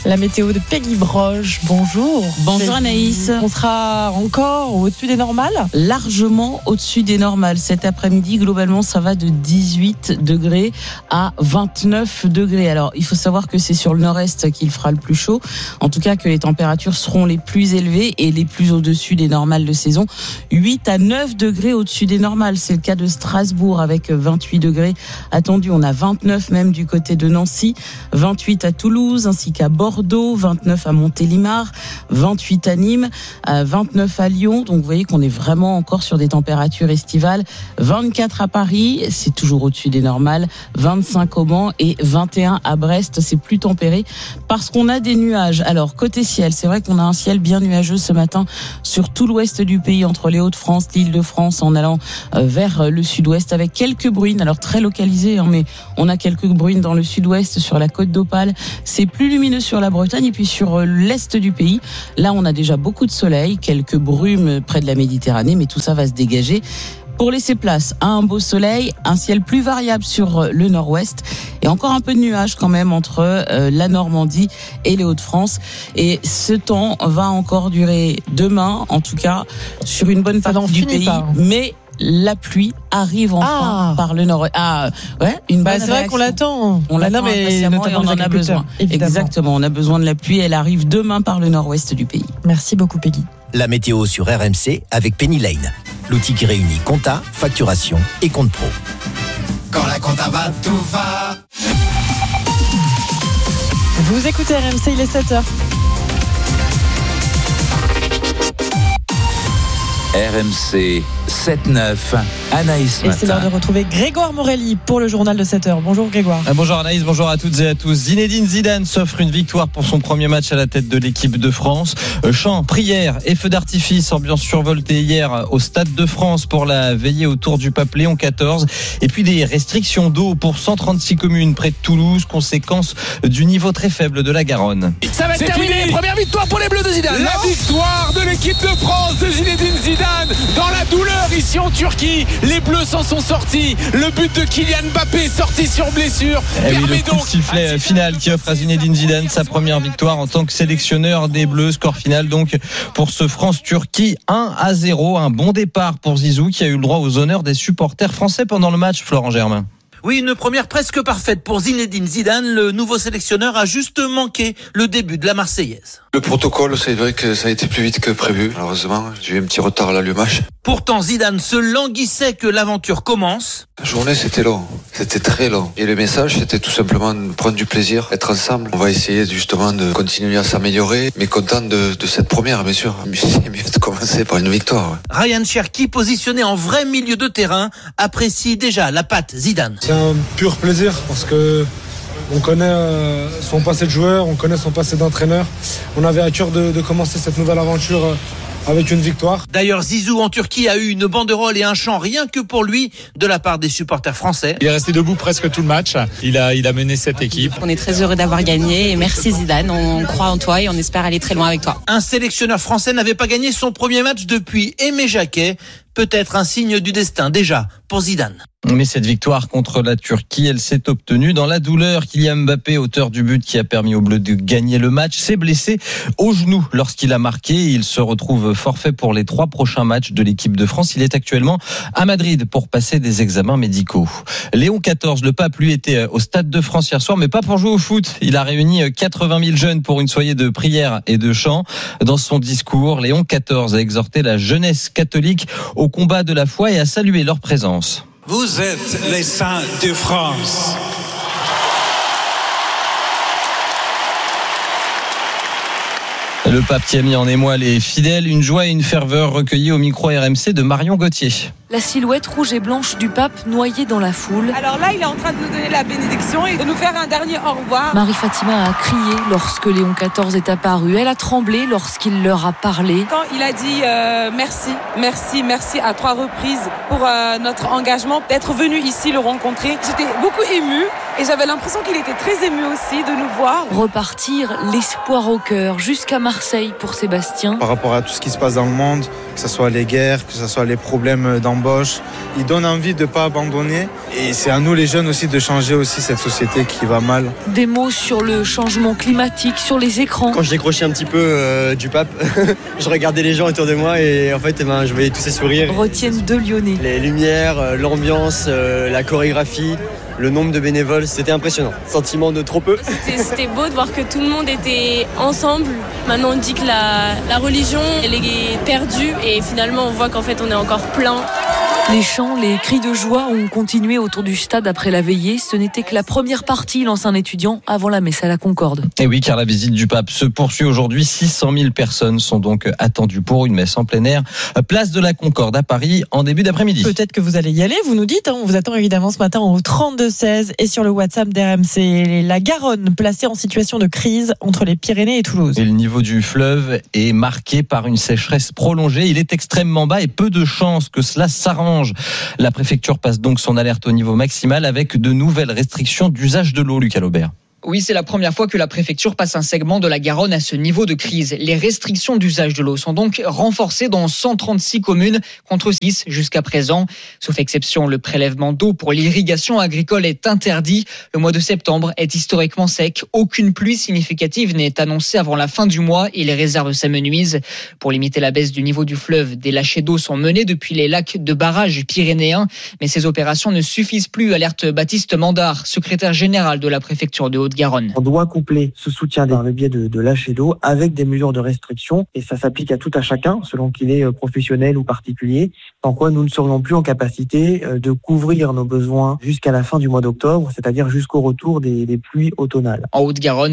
La météo de Peggy Broche. Bonjour. Bonjour Anaïs. On sera encore au-dessus des normales ? Largement au-dessus des normales. Cet après-midi, globalement, ça va de 18 degrés à 29 degrés. Alors, il faut savoir que c'est sur le nord-est qu'il fera le plus chaud. En tout cas, que les températures seront les plus élevées et les plus au-dessus des normales de saison. 8 à 9 degrés au-dessus des normales. C'est le cas de Strasbourg avec 28 degrés attendus. On a 29 même du côté de Nancy, 28 à Toulouse ainsi qu'à Bordeaux, 29 à Montélimar, 28 à Nîmes, 29 à Lyon. Donc vous voyez qu'on est vraiment encore sur des températures estivales. 24 à Paris, c'est toujours au-dessus des normales. 25 au Mans et 21 à Brest, c'est plus tempéré parce qu'on a des nuages. Alors côté ciel, c'est vrai qu'on a un ciel bien nuageux ce matin sur tout l'ouest du pays, entre les Hauts-de-France, l'Île-de-France, en allant vers le sud-ouest avec quelques bruines, alors très localisées, mais on a quelques bruines dans le sud-ouest sur la côte d'Opale. C'est plus lumineux sur la Bretagne et puis sur l'est du pays. Là, on a déjà beaucoup de soleil, quelques brumes près de la Méditerranée, mais tout ça va se dégager pour laisser place à un beau soleil, un ciel plus variable sur le nord-ouest et encore un peu de nuages quand même entre la Normandie et les Hauts-de-France. Et ce temps va encore durer demain, en tout cas, sur une bonne partie du pays. Mais la pluie arrive enfin par le nord. Une bonne c'est vrai qu'on l'attend. On l'attend impatiemment et on en a besoin. Évidemment. Exactement, on a besoin de la pluie. Elle arrive demain par le nord-ouest du pays. Merci beaucoup, Peggy. La météo sur RMC avec Penny Lane, l'outil qui réunit compta, facturation et compte pro. Quand la compta va, tout va. Vous écoutez RMC, il est 7h. RMC 7-9, Anaïs Et Matin. c'est l'heure de retrouver Grégoire Morelli pour le journal de 7h. Bonjour Grégoire. Bonjour Anaïs, bonjour à toutes et à tous. Zinedine Zidane s'offre une victoire pour son premier match à la tête de l'équipe de France. Chants, prières et feux d'artifice, ambiance survoltée hier au Stade de France pour la veillée autour du pape Léon XIV. Et puis des restrictions d'eau pour 136 communes près de Toulouse, conséquence du niveau très faible de la Garonne. Ça va être terminé, première victoire pour les Bleus de Zidane. La victoire de l'équipe de France de Zinedine Zidane dans la douleur ici en Turquie. Les Bleus s'en sont sortis. Le but de Kylian Mbappé sorti sur blessure. Et oui, le coup de sifflet final qui offre à Zinedine Zidane sa première victoire en tant que sélectionneur des Bleus. Score final donc pour ce France-Turquie 1-0. Un bon départ pour Zizou qui a eu le droit aux honneurs des supporters français pendant le match, Florent Germain. Oui, une première presque parfaite pour Zinedine Zidane. Le nouveau sélectionneur a juste manqué le début de la Marseillaise. Le protocole, c'est vrai que ça a été plus vite que prévu. Malheureusement, j'ai eu un petit retard à l'allumage. Pourtant, Zidane se languissait que l'aventure commence. La journée, c'était long. C'était très long. Et le message, c'était tout simplement de prendre du plaisir, être ensemble. On va essayer justement de continuer à s'améliorer, mais content de cette première, bien sûr. C'est mieux de commencer par une victoire. Ouais. Ryan Cherki, positionné en vrai milieu de terrain, apprécie déjà la patte Zidane. C'est un pur plaisir parce que on connaît son passé de joueur, on connaît son passé d'entraîneur. On avait à cœur de commencer cette nouvelle aventure avec une victoire. D'ailleurs, Zizou en Turquie a eu une banderole et un chant rien que pour lui de la part des supporters français. Il est resté debout presque tout le match. Il a mené cette équipe. On est très heureux d'avoir gagné et merci Zidane. On croit en toi et on espère aller très loin avec toi. Un sélectionneur français n'avait pas gagné son premier match depuis Aimé Jacquet. Peut-être un signe du destin déjà pour Zidane. Mais cette victoire contre la Turquie, elle s'est obtenue dans la douleur. Kylian Mbappé, auteur du but qui a permis aux Bleus de gagner le match, s'est blessé au genou lorsqu'il a marqué. Il se retrouve forfait pour les 3 prochains matchs de l'équipe de France. Il est actuellement à Madrid pour passer des examens médicaux. Léon XIV, le pape, lui, était au Stade de France hier soir, mais pas pour jouer au foot. Il a réuni 80 000 jeunes pour une soirée de prières et de chants. Dans son discours, Léon XIV a exhorté la jeunesse catholique au combat de la foi et à saluer leur présence. Vous êtes les saints de France. Le pape qui a mis en émoi les fidèles, une joie et une ferveur recueillies au micro RMC de Marion Gauthier. La silhouette rouge et blanche du pape noyée dans la foule. Alors là, il est en train de nous donner la bénédiction et de nous faire un dernier au revoir. Marie-Fatima a crié lorsque Léon XIV est apparu. Elle a tremblé lorsqu'il leur a parlé. Quand il a dit merci à 3 reprises pour notre engagement, d'être venu ici le rencontrer, j'étais beaucoup émue Et j'avais l'impression qu'il était très ému aussi de nous voir. Repartir, l'espoir au cœur, jusqu'à Marseille pour Sébastien. Par rapport à tout ce qui se passe dans le monde, que ce soit les guerres, que ce soit les problèmes d'embauche, il donne envie de ne pas abandonner. Et c'est à nous les jeunes aussi de changer aussi cette société qui va mal. Des mots sur le changement climatique, sur les écrans. Quand je décrochais un petit peu du pape, je regardais les gens autour de moi et en fait je voyais tous ces sourires. Retiennent deux Lyonnais. Les lumières, l'ambiance, la chorégraphie. Le nombre de bénévoles, c'était impressionnant. Sentiment de trop peu. C'était beau de voir que tout le monde était ensemble. Maintenant, on dit que la religion, elle est perdue et finalement, on voit qu'en fait, on est encore plein. Les chants, les cris de joie ont continué autour du stade après la veillée. Ce n'était que la première partie, lance un étudiant, avant la messe à la Concorde. Et oui, car la visite du pape se poursuit aujourd'hui. 600 000 personnes sont donc attendues pour une messe en plein air. Place de la Concorde à Paris en début d'après-midi. Peut-être que vous allez y aller, vous nous dites. On vous attend évidemment ce matin au 32-16 et sur le WhatsApp d'RMC. La Garonne placée en situation de crise entre les Pyrénées et Toulouse. Et le niveau du fleuve est marqué par une sécheresse prolongée. Il est extrêmement bas et peu de chances que cela s'arrange. La préfecture passe donc son alerte au niveau maximal avec de nouvelles restrictions d'usage de l'eau, Lucas Laubert. Oui, c'est la première fois que la préfecture passe un segment de la Garonne à ce niveau de crise. Les restrictions d'usage de l'eau sont donc renforcées dans 136 communes contre 6 jusqu'à présent. Sauf exception, le prélèvement d'eau pour l'irrigation agricole est interdit. Le mois de septembre est historiquement sec. Aucune pluie significative n'est annoncée avant la fin du mois et les réserves s'amenuisent. Pour limiter la baisse du niveau du fleuve, des lâchers d'eau sont menés depuis les lacs de barrage pyrénéens. Mais ces opérations ne suffisent plus, alerte Baptiste Mandard, secrétaire général de la préfecture de Haute-Garonne. On doit coupler ce soutien par le biais de lâcher d'eau avec des mesures de restriction et ça s'applique à tout à chacun selon qu'il est professionnel ou particulier. Sans quoi nous ne serions plus en capacité de couvrir nos besoins jusqu'à la fin du mois d'octobre, c'est-à-dire jusqu'au retour des pluies automnales. En Haute-Garonne,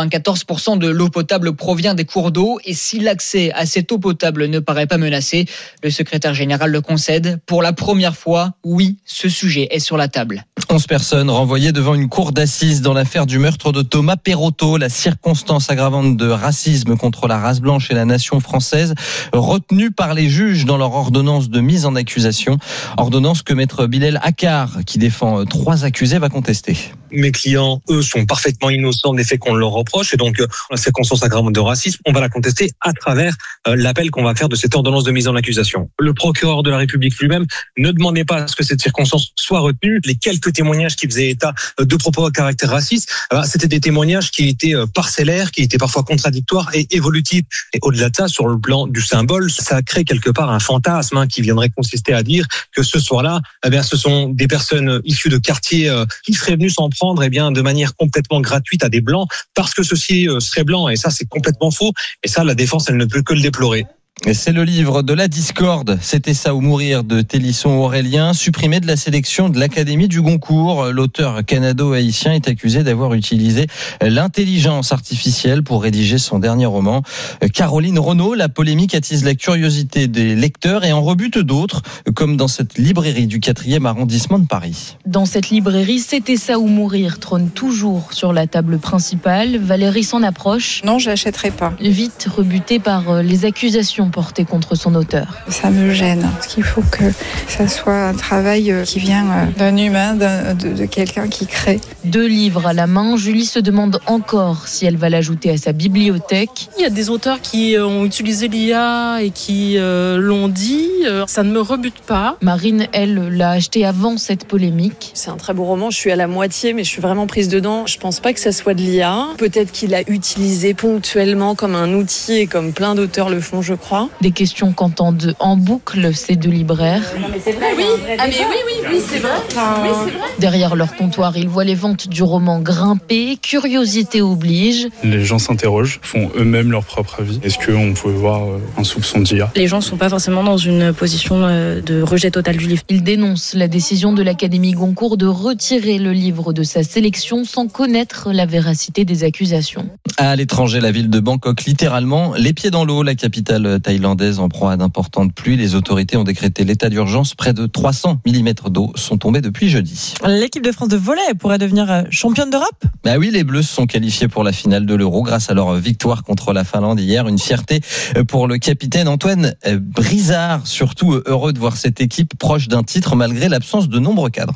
94% de l'eau potable provient des cours d'eau et si l'accès à cette eau potable ne paraît pas menacé, le secrétaire général le concède. Pour la première fois, oui, ce sujet est sur la table. 11 personnes renvoyées devant une cour d'assises dans l'affaire du meurtre de Thomas Perotto, la circonstance aggravante de racisme contre la race blanche et la nation française, retenue par les juges dans leur ordonnance de mise en accusation. Ordonnance que maître Bilal Akar, qui défend 3 accusés, va contester. Mes clients, eux, sont parfaitement innocents des faits qu'on leur reproche et donc la circonstance aggravante de racisme, on va la contester à travers l'appel qu'on va faire de cette ordonnance de mise en accusation. Le procureur de la République lui-même ne demandait pas à ce que cette circonstance soit retenue. Les quelques témoignages qui faisaient état de propos à caractère raciste, c'était des témoignages qui étaient parcellaires, qui étaient parfois contradictoires et évolutifs. Et au-delà de ça, sur le plan du symbole, ça crée quelque part un fantasme qui viendrait consister à dire que ce soir-là, ce sont des personnes issues de quartiers qui seraient venues s'en prendre de manière complètement gratuite à des blancs parce que ceux-ci seraient blancs. Et ça, c'est complètement faux. Et ça, la défense, elle ne peut que le déplorer. Et c'est le livre de la discorde, C'était ça ou mourir de Télisson Aurélien, supprimé de la sélection de l'Académie du Goncourt. L'auteur canado-haïtien est accusé d'avoir utilisé l'intelligence artificielle pour rédiger son dernier roman. Caroline Renaud, la polémique attise la curiosité des lecteurs et en rebute d'autres, comme dans cette librairie du 4e arrondissement de Paris. Dans cette librairie, C'était ça ou mourir trône toujours sur la table principale. Valérie s'en approche. Non, je l'achèterai pas. Vite rebutée par les accusations portée contre son auteur. Ça me gêne, parce qu'il faut que ça soit un travail qui vient d'un humain, de quelqu'un qui crée. 2 livres à la main, Julie se demande encore si elle va l'ajouter à sa bibliothèque. Il y a des auteurs qui ont utilisé l'IA et qui l'ont dit, ça ne me rebute pas. Marine, elle, l'a acheté avant cette polémique. C'est un très beau roman, je suis à la moitié, mais je suis vraiment prise dedans. Je pense pas que ça soit de l'IA. Peut-être qu'il l'a utilisé ponctuellement comme un outil et comme plein d'auteurs le font, je crois. Des questions qu'entendent en boucle ces 2 libraires. Non mais c'est vrai, oui. Ah mais oui, c'est vrai. Oui, c'est vrai. Derrière leur comptoir, ils voient les ventes du roman grimper. Curiosité oblige. Les gens s'interrogent, font eux-mêmes leur propre avis. Est-ce qu'on peut voir un soupçon d'IA ? Les gens ne sont pas forcément dans une position de rejet total du livre. Ils dénoncent la décision de l'Académie Goncourt de retirer le livre de sa sélection sans connaître la véracité des accusations. À l'étranger, la ville de Bangkok, littéralement les pieds dans l'eau, la capitale thaïlandaise en proie à d'importantes pluies. Les autorités ont décrété l'état d'urgence. Près de 300 mm d'eau sont tombés depuis jeudi. L'équipe de France de volley pourrait devenir championne d'Europe ? Bah oui, les Bleus se sont qualifiés pour la finale de l'Euro grâce à leur victoire contre la Finlande hier. Une fierté pour le capitaine Antoine Brizard, surtout heureux de voir cette équipe proche d'un titre malgré l'absence de nombreux cadres.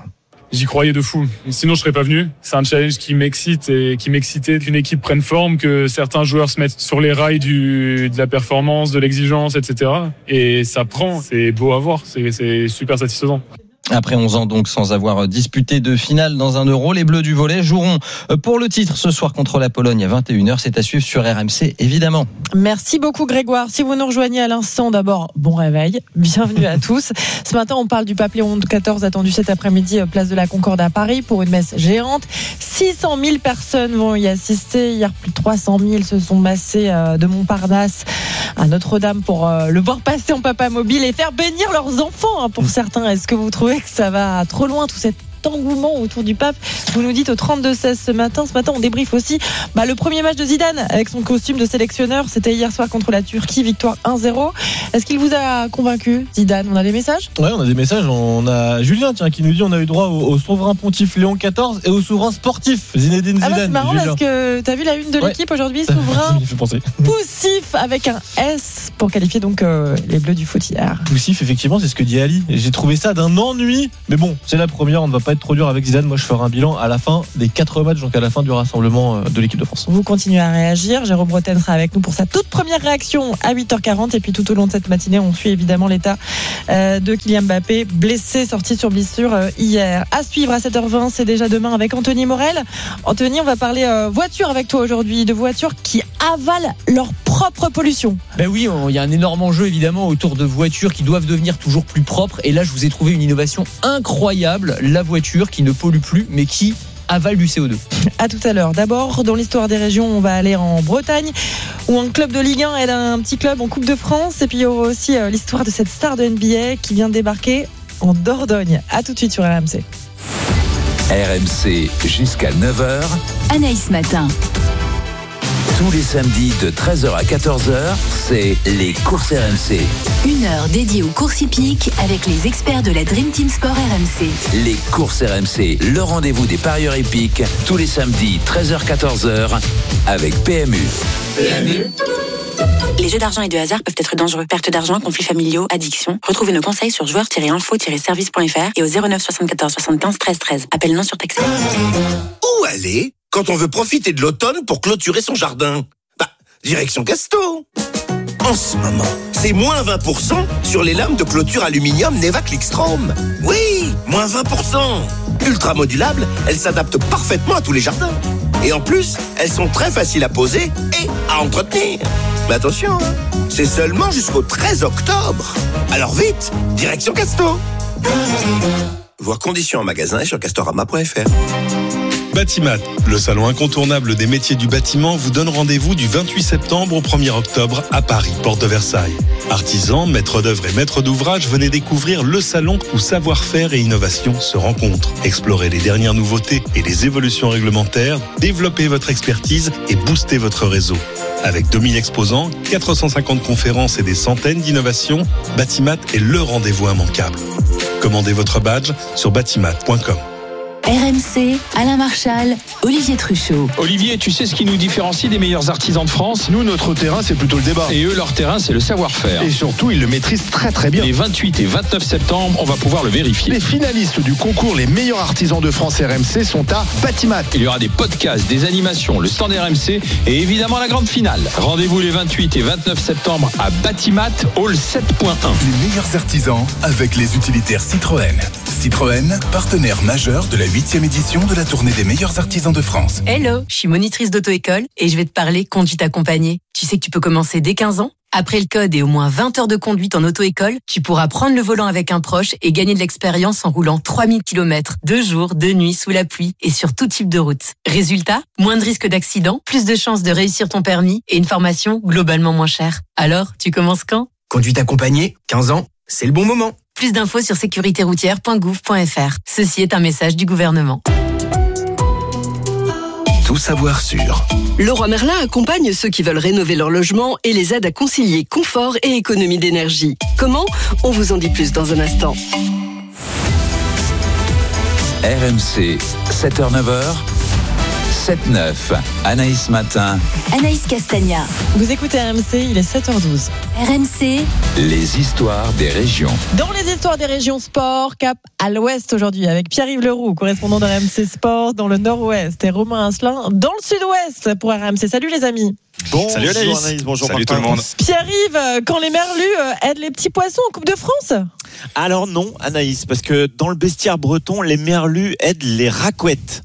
J'y croyais de fou. Sinon, je serais pas venu. C'est un challenge qui m'excite et qui m'excitait qu'une équipe prenne forme, que certains joueurs se mettent sur les rails de la performance, de l'exigence, etc. Et ça prend. C'est beau à voir. C'est super satisfaisant. Après 11 ans donc sans avoir disputé de finale dans un Euro, les Bleus du volley joueront pour le titre ce soir contre la Pologne à 21h. C'est à suivre sur RMC évidemment. Merci beaucoup Grégoire. Si vous nous rejoignez à l'instant, d'abord bon réveil, bienvenue à tous. Ce matin on parle du pape Léon XIV attendu cet après-midi place de la Concorde à Paris pour une messe géante. 600 000 personnes vont y assister. Hier plus de 300 000 se sont massés de Montparnasse à Notre-Dame pour le voir passer en papa mobile et faire bénir leurs enfants pour certains. Est-ce que vous trouvez que ça va trop loin tout cet engouement autour du pape? Vous nous dites au 32-16 ce matin. Ce matin on débriefe aussi le premier match de Zidane avec son costume de sélectionneur. C'était hier soir contre la Turquie, victoire 1-0. Est-ce qu'il vous a convaincu, Zidane? On a des messages? Ouais, on a des messages. On a Julien qui nous dit on a eu droit au souverain pontife Léon XIV et au souverain sportif Zinedine Zidane. C'est marrant parce que t'as vu la une de l'équipe aujourd'hui, souverain poussif avec un S pour qualifier donc les Bleus du foot hier. Poussif, effectivement, c'est ce que dit Ali. J'ai trouvé ça d'un ennui, mais bon, c'est la première, on ne va pas être trop dur avec Zidane. Moi je ferai un bilan à la fin des 4 matchs, donc à la fin du rassemblement de l'équipe de France. Vous continuez à réagir. Jérôme Bretagne sera avec nous pour sa toute première réaction à 8h40 et puis tout au long de cette matinée on suit évidemment l'état de Kylian Mbappé, blessé, sorti sur blessure hier. À suivre à 7h20, c'est déjà demain avec Anthony Morel. Anthony, on va parler voiture avec toi aujourd'hui, de voitures qui avalent leur propre pollution. Ben oui, il y a un énorme enjeu évidemment autour de voitures qui doivent devenir toujours plus propres et là je vous ai trouvé une innovation incroyable, la voiture qui ne pollue plus mais qui avale du CO2. À tout à l'heure. D'abord, dans l'histoire des régions, on va aller en Bretagne où un club de Ligue 1 aide un petit club en Coupe de France et puis il y aura aussi l'histoire de cette star de NBA qui vient de débarquer en Dordogne. À tout de suite sur RMC. RMC jusqu'à 9h. Anaïs Matin. Tous les samedis de 13h à 14h, c'est les courses RMC. Une heure dédiée aux courses hippiques avec les experts de la Dream Team Sport RMC. Les courses RMC, le rendez-vous des parieurs hippiques, tous les samedis 13h-14h avec PMU. Les jeux d'argent et de hasard peuvent être dangereux. Perte d'argent, conflits familiaux, addiction. Retrouvez nos conseils sur joueurs-info-service.fr et au 09 74 75 13 13. Appel non surtaxé. Où aller quand on veut profiter de l'automne pour clôturer son jardin? Direction Casto. En ce moment, c'est moins 20% sur les lames de clôture aluminium Neva Clickstrom. Oui, moins 20%. Ultra modulables, elles s'adaptent parfaitement à tous les jardins. Et en plus, elles sont très faciles à poser et à entretenir. Mais attention, c'est seulement jusqu'au 13 octobre. Alors vite, direction Casto. Voir conditions en magasin et sur castorama.fr. Batimat, le salon incontournable des métiers du bâtiment, vous donne rendez-vous du 28 septembre au 1er octobre à Paris, porte de Versailles. Artisans, maîtres d'œuvre et maîtres d'ouvrage, venez découvrir le salon où savoir-faire et innovation se rencontrent. Explorez les dernières nouveautés et les évolutions réglementaires, développez votre expertise et boostez votre réseau. Avec 2000 exposants, 450 conférences et des centaines d'innovations, Batimat est le rendez-vous immanquable. Commandez votre badge sur batimat.com. RMC, Alain Marchal, Olivier Truchot. Olivier, tu sais ce qui nous différencie des meilleurs artisans de France? Nous, notre terrain, c'est plutôt le débat. Et eux, leur terrain, c'est le savoir-faire. Et surtout, ils le maîtrisent très très bien. Les 28 et 29 septembre, on va pouvoir le vérifier. Les finalistes du concours Les meilleurs artisans de France RMC sont à Batimat. Il y aura des podcasts, des animations, le stand RMC et évidemment la grande finale. Rendez-vous les 28 et 29 septembre à Batimat, hall 7.1. Les meilleurs artisans avec les utilitaires Citroën. Citroën, partenaire majeur de la 8e édition de la tournée des meilleurs artisans de France. Hello, je suis monitrice d'auto-école et je vais te parler conduite accompagnée. Tu sais que tu peux commencer dès 15 ans? Après le code et au moins 20 heures de conduite en auto-école, tu pourras prendre le volant avec un proche et gagner de l'expérience en roulant 3000 km, 2 jours, 2 nuits, sous la pluie et sur tout type de route. Résultat, moins de risques d'accident, plus de chances de réussir ton permis et une formation globalement moins chère. Alors, tu commences quand? Conduite accompagnée, 15 ans, c'est le bon moment. Plus d'infos sur sécuritéroutière.gouv.fr. Ceci est un message du gouvernement. Tout savoir sur. Leroy Merlin accompagne ceux qui veulent rénover leur logement et les aide à concilier confort et économie d'énergie. Comment? On vous en dit plus dans un instant. RMC, 7h-9h, 7-9. Anaïs Matin. Anaïs Castagna. Vous écoutez RMC, il est 7h12. RMC. Les histoires des régions. Dans les histoires des régions sport, cap à l'ouest aujourd'hui avec Pierre-Yves Leroux, correspondant de RMC Sport dans le nord-ouest, et Romain Asselin dans le sud-ouest pour RMC. Salut les amis. Salut Anaïs. Bonjour Salut Martin. tout le monde. Pierre-Yves, quand les merlus aident les petits poissons en Coupe de France? Alors non Anaïs, parce que dans le bestiaire breton, les merlus aident les racouettes.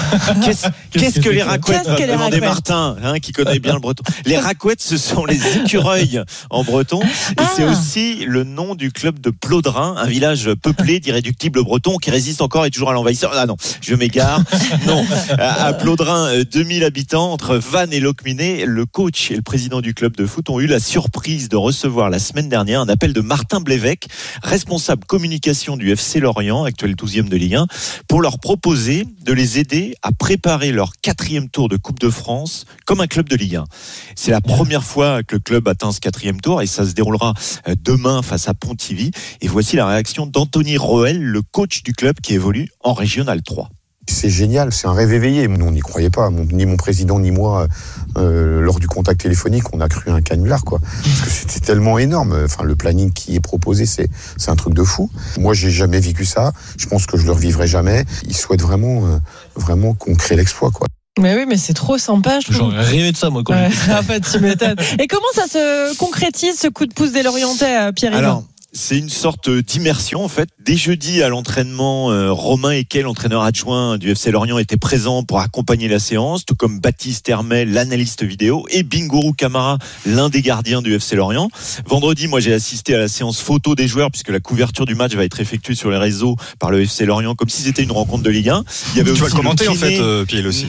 Qu'est-ce que les racouettes, va demander Martin, qui connaît bien le breton. Les racouettes, ce sont les écureuils en breton, et c'est aussi le nom du club de Plodrin, un village peuplé d'irréductibles bretons qui résiste encore et toujours à l'envahisseur. Ah non, je m'égare. Non, à Plodrin, 2000 habitants entre Vannes et Locminé. Le coach et le président du club de foot ont eu la surprise de recevoir la semaine dernière un appel de Martin Blévec, responsable communication du FC Lorient, actuel 12e de Ligue 1, pour leur proposer de les aider à préparer leur 4e tour de Coupe de France comme un club de Ligue 1. C'est la première fois que le club atteint ce 4e tour et ça se déroulera demain face à Pontivy. Et voici la réaction d'Anthony Roel, le coach du club qui évolue en Régional 3. C'est génial, c'est un rêve éveillé. Nous, on n'y croyait pas, ni mon président ni moi, lors du contact téléphonique, on a cru un canular, quoi. Parce que c'était tellement énorme. Enfin, le planning qui est proposé, c'est un truc de fou. Moi, j'ai jamais vécu ça. Je pense que je le revivrai jamais. Ils souhaitent vraiment qu'on crée l'exploit, quoi. Mais oui, mais c'est trop sympa, je trouve. J'aurais rêvé de ça, moi, quand En fait, tu m'étonnes. Et comment ça se concrétise, ce coup de pouce des Lorientais, Pierre-Yves? Alors, c'est une sorte d'immersion en fait. Dès jeudi à l'entraînement, Romain Ekel, l'entraîneur adjoint du FC Lorient, était présent pour accompagner la séance, tout comme Baptiste Hermel, l'analyste vidéo, et Bingourou Kamara, l'un des gardiens du FC Lorient. Vendredi, moi j'ai assisté à la séance photo des joueurs puisque la couverture du match va être effectuée sur les réseaux par le FC Lorient comme si c'était une rencontre de Ligue 1. Il y avait tu vas aussi le commenter kiné, en fait, Piel aussi.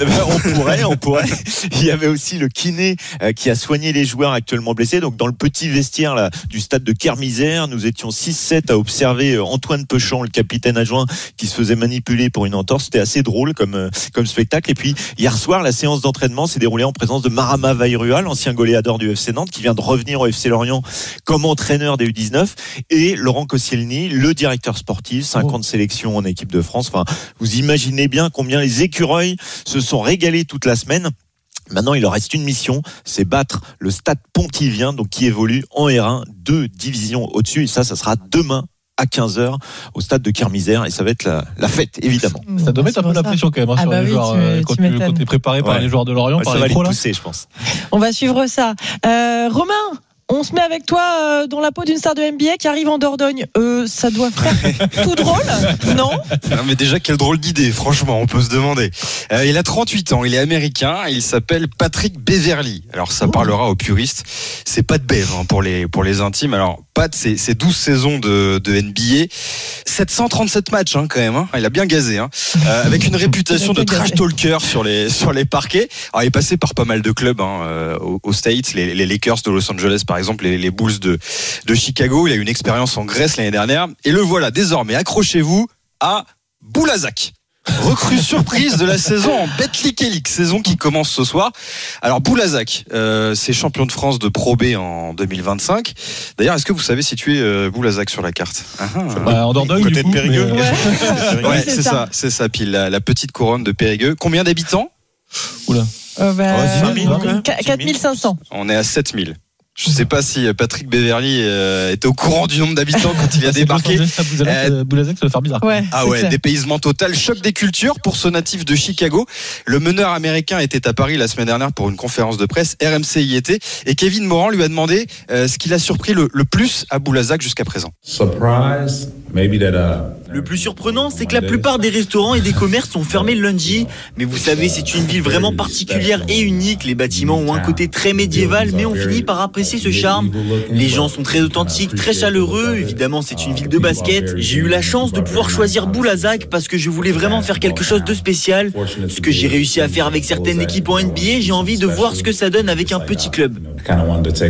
On pourrait. Il y avait aussi le kiné qui a soigné les joueurs actuellement blessés. Donc dans le petit vestiaire là, du stade de Kermisère, nous étions 6-7 à observer Antoine Pechant, le capitaine adjoint, qui se faisait manipuler pour une entorse. C'était assez drôle comme spectacle. Et puis hier soir, la séance d'entraînement s'est déroulée en présence de Marama Vairua, l'ancien goléador du FC Nantes, qui vient de revenir au FC Lorient comme entraîneur des U19, et Laurent Koscielny, le directeur sportif, 50 sélections en équipe de France. Enfin, vous imaginez bien combien les écureuils se sont régalés toute la semaine. Maintenant, il leur reste une mission, c'est battre le Stade Pontivien, donc qui évolue en R1, 2 divisions au-dessus. Et ça sera demain à 15h au stade de Kermisère, et ça va être la fête, évidemment. Ça doit mettre un peu la pression quand même sur les joueurs quand tu es préparé par les joueurs de Lorient. Ça va les pousser, je pense. On va suivre ça. Romain, on se met avec toi dans la peau d'une star de NBA qui arrive en Dordogne. Ça doit faire tout drôle, non? Non, mais déjà, quelle drôle d'idée, franchement, on peut se demander. Il a 38 ans, il est américain, il s'appelle Patrick Beverley. Alors, ça parlera aux puristes. C'est pas de Bev pour les intimes. Alors, Pat, c'est 12 saisons de NBA, 737 matchs quand même. Il a bien gazé, avec une réputation de trash talker sur les parquets. Alors, il est passé par pas mal de clubs aux States, les Lakers de Los Angeles par exemple, les Bulls de Chicago. Il a eu une expérience en Grèce l'année dernière. Et le voilà désormais, accrochez-vous, à Boulazac. Recrue surprise de la saison en Betclic Elite, saison qui commence ce soir. Alors Boulazac, c'est champion de France de Pro B en 2025. D'ailleurs, est-ce que vous savez situer Boulazac sur la carte? En Dordogne, côté de Périgueux. Ouais, c'est ça, pile la petite couronne de Périgueux. Combien d'habitants? Oula. 4500. On est à 7000. Je ne sais pas si Patrick Beverley était au courant du nombre d'habitants quand il a débarqué. Boulazac, ça va faire bizarre. Dépaysement total, choc des cultures pour ce natif de Chicago. Le meneur américain était à Paris la semaine dernière pour une conférence de presse. RMC y était et Kevin Morand lui a demandé ce qui l'a surpris le plus à Boulazac jusqu'à présent. Le plus surprenant, c'est que la plupart des restaurants et des commerces sont fermés le lundi. Mais vous savez, c'est une ville vraiment particulière et unique. Les bâtiments ont un côté très médiéval, mais on finit par apprécier ce charme. Les gens sont très authentiques, très chaleureux. Évidemment, c'est une ville de basket. J'ai eu la chance de pouvoir choisir Boulazac parce que je voulais vraiment faire quelque chose de spécial. Ce que j'ai réussi à faire avec certaines équipes en NBA, j'ai envie de voir ce que ça donne avec un petit club.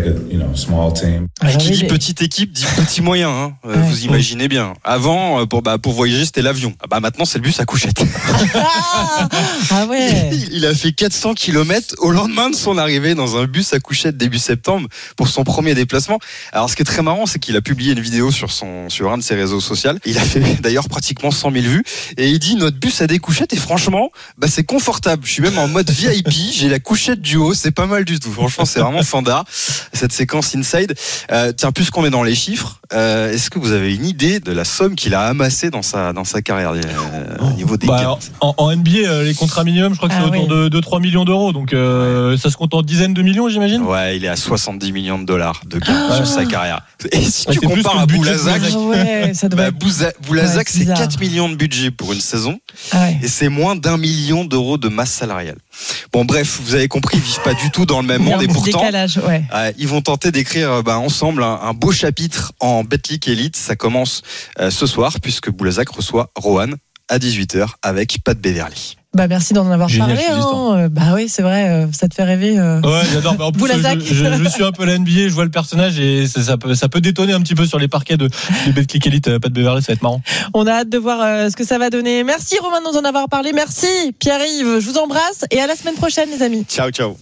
Qui dit petite équipe dit petit moyen. Vous imaginez bien. Avant, pour voyager, c'était l'avion. Maintenant, c'est le bus à couchette. Ah ouais. Il a fait 400 km au lendemain de son arrivée dans un bus à couchette début septembre pour son premier déplacement. Alors, ce qui est très marrant, c'est qu'il a publié une vidéo sur un de ses réseaux sociaux. Il a fait d'ailleurs pratiquement 100 000 vues et il dit notre bus a des couchettes et franchement, c'est confortable. Je suis même en mode VIP. J'ai la couchette du haut, c'est pas mal du tout. Franchement, c'est vraiment fandard cette séquence inside. Tiens, puisqu'on est dans les chiffres, est-ce que vous avez une idée de la somme qu'il a amassée dans sa carrière au niveau des gains? En NBA, les contrats minimum, je crois que c'est autour de 2-3 millions d'euros. Donc ça se compte en dizaines de millions, j'imagine. Ouais, il est à 70 millions de dollars de gains sur sa carrière. Et si tu compares à Boulazac, Boulazac, c'est 4 millions de budget pour une saison et c'est moins d'1 million d'euros de masse salariale. Bon, bref, vous avez compris, ils vivent pas du tout dans le même monde et pourtant, ils vont tenter d'écrire ensemble un beau chapitre en Betclic Elite. Ça commence ce soir puisque Boulazac reçoit Rohan à 18h avec Pat Beverly. Merci d'en avoir parlé. Oui, c'est vrai, ça te fait rêver. Ouais, j'adore. En plus, je suis un peu la NBA, je vois le personnage et ça peut détonner un petit peu sur les parquets de Betclic Elite. Pat Beverly, ça va être marrant. On a hâte de voir ce que ça va donner. Merci Romain de nous en avoir parlé. Merci Pierre-Yves. Je vous embrasse et à la semaine prochaine, les amis. Ciao, ciao.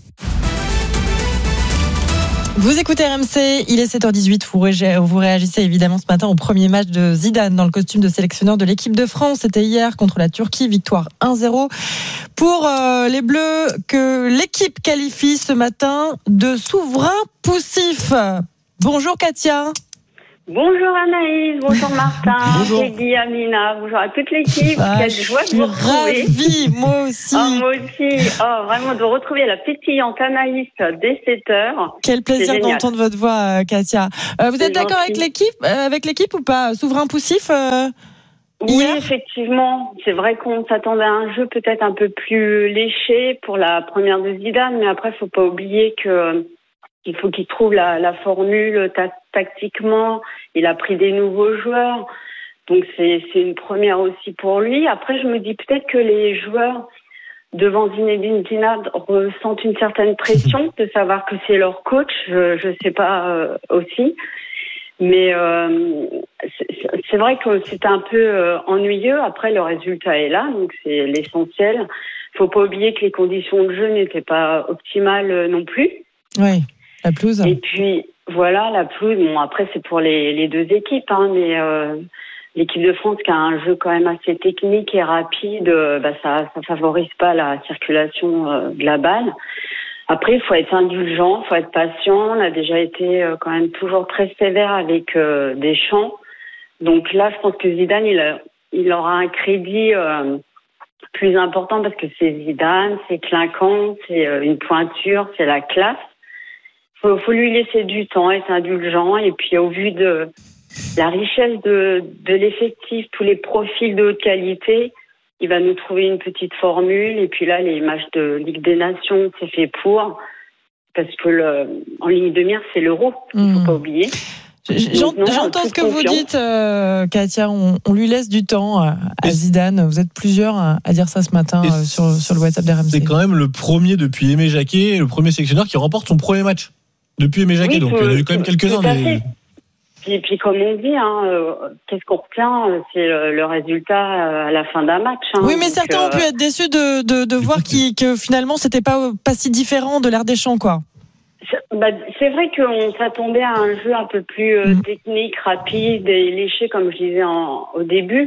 Vous écoutez RMC, il est 7h18, vous réagissez évidemment ce matin au premier match de Zidane dans le costume de sélectionneur de l'équipe de France. C'était hier contre la Turquie, victoire 1-0 pour les Bleus que l'équipe qualifie ce matin de souverain poussif. Bonjour Katia. Bonjour Anaïs, bonjour Martin, Peggy, Amina, bonjour à toute l'équipe. Quelle joie de vous retrouver. Ravie, moi aussi. Moi aussi. Vraiment de retrouver la pétillante Anaïs dès 7h. Quel plaisir d'entendre votre voix, Katia. Vous êtes d'accord avec l'équipe ou pas? Souverain poussif Oui, effectivement. C'est vrai qu'on s'attendait à un jeu peut-être un peu plus léché pour la première de Zidane, mais après, faut pas oublier qu'il faut qu'il trouve la formule tactiquement. Il a pris des nouveaux joueurs. Donc, c'est une première aussi pour lui. Après, je me dis peut-être que les joueurs devant Zinedine Zidane ressentent une certaine pression de savoir que c'est leur coach. Je sais pas aussi. Mais c'est vrai que c'était un peu ennuyeux. Après, le résultat est là. Donc, c'est l'essentiel. Faut pas oublier que les conditions de jeu n'étaient pas optimales non plus. Oui. La pelouse. Et puis, voilà, la pelouse. Bon, après, c'est pour les deux équipes, mais l'équipe de France qui a un jeu quand même assez technique et rapide, ça favorise pas la circulation de la balle. Après, il faut être indulgent, il faut être patient. On a déjà été quand même toujours très sévère avec Deschamps. Donc là, je pense que Zidane, il aura un crédit plus important parce que c'est Zidane, c'est clinquant, c'est une pointure, c'est la classe. Faut lui laisser du temps, être indulgent. Et puis, au vu de la richesse de l'effectif, tous les profils de haute qualité, il va nous trouver une petite formule. Et puis là, les matchs de Ligue des Nations, c'est fait pour. Parce que en ligne de mire, c'est l'Euro. Il ne faut pas oublier. J'entends ce que vous dites, Katia. On lui laisse du temps à Zidane. Vous êtes plusieurs à dire ça ce matin sur le WhatsApp d'RMC. C'est quand même le premier depuis Aimé Jacquet, le premier sélectionneur qui remporte son premier match. Depuis Aimé Jacquet, donc il y en a eu quand même quelques-uns. Et puis comme on dit, qu'est-ce qu'on retient? C'est le résultat à la fin d'un match. Oui, mais certains ont pu être déçus de voir que finalement c'était pas si différent de l'ère Deschamps, quoi. C'est vrai qu'on s'attendait à un jeu un peu plus technique, rapide et léché, comme je disais au début.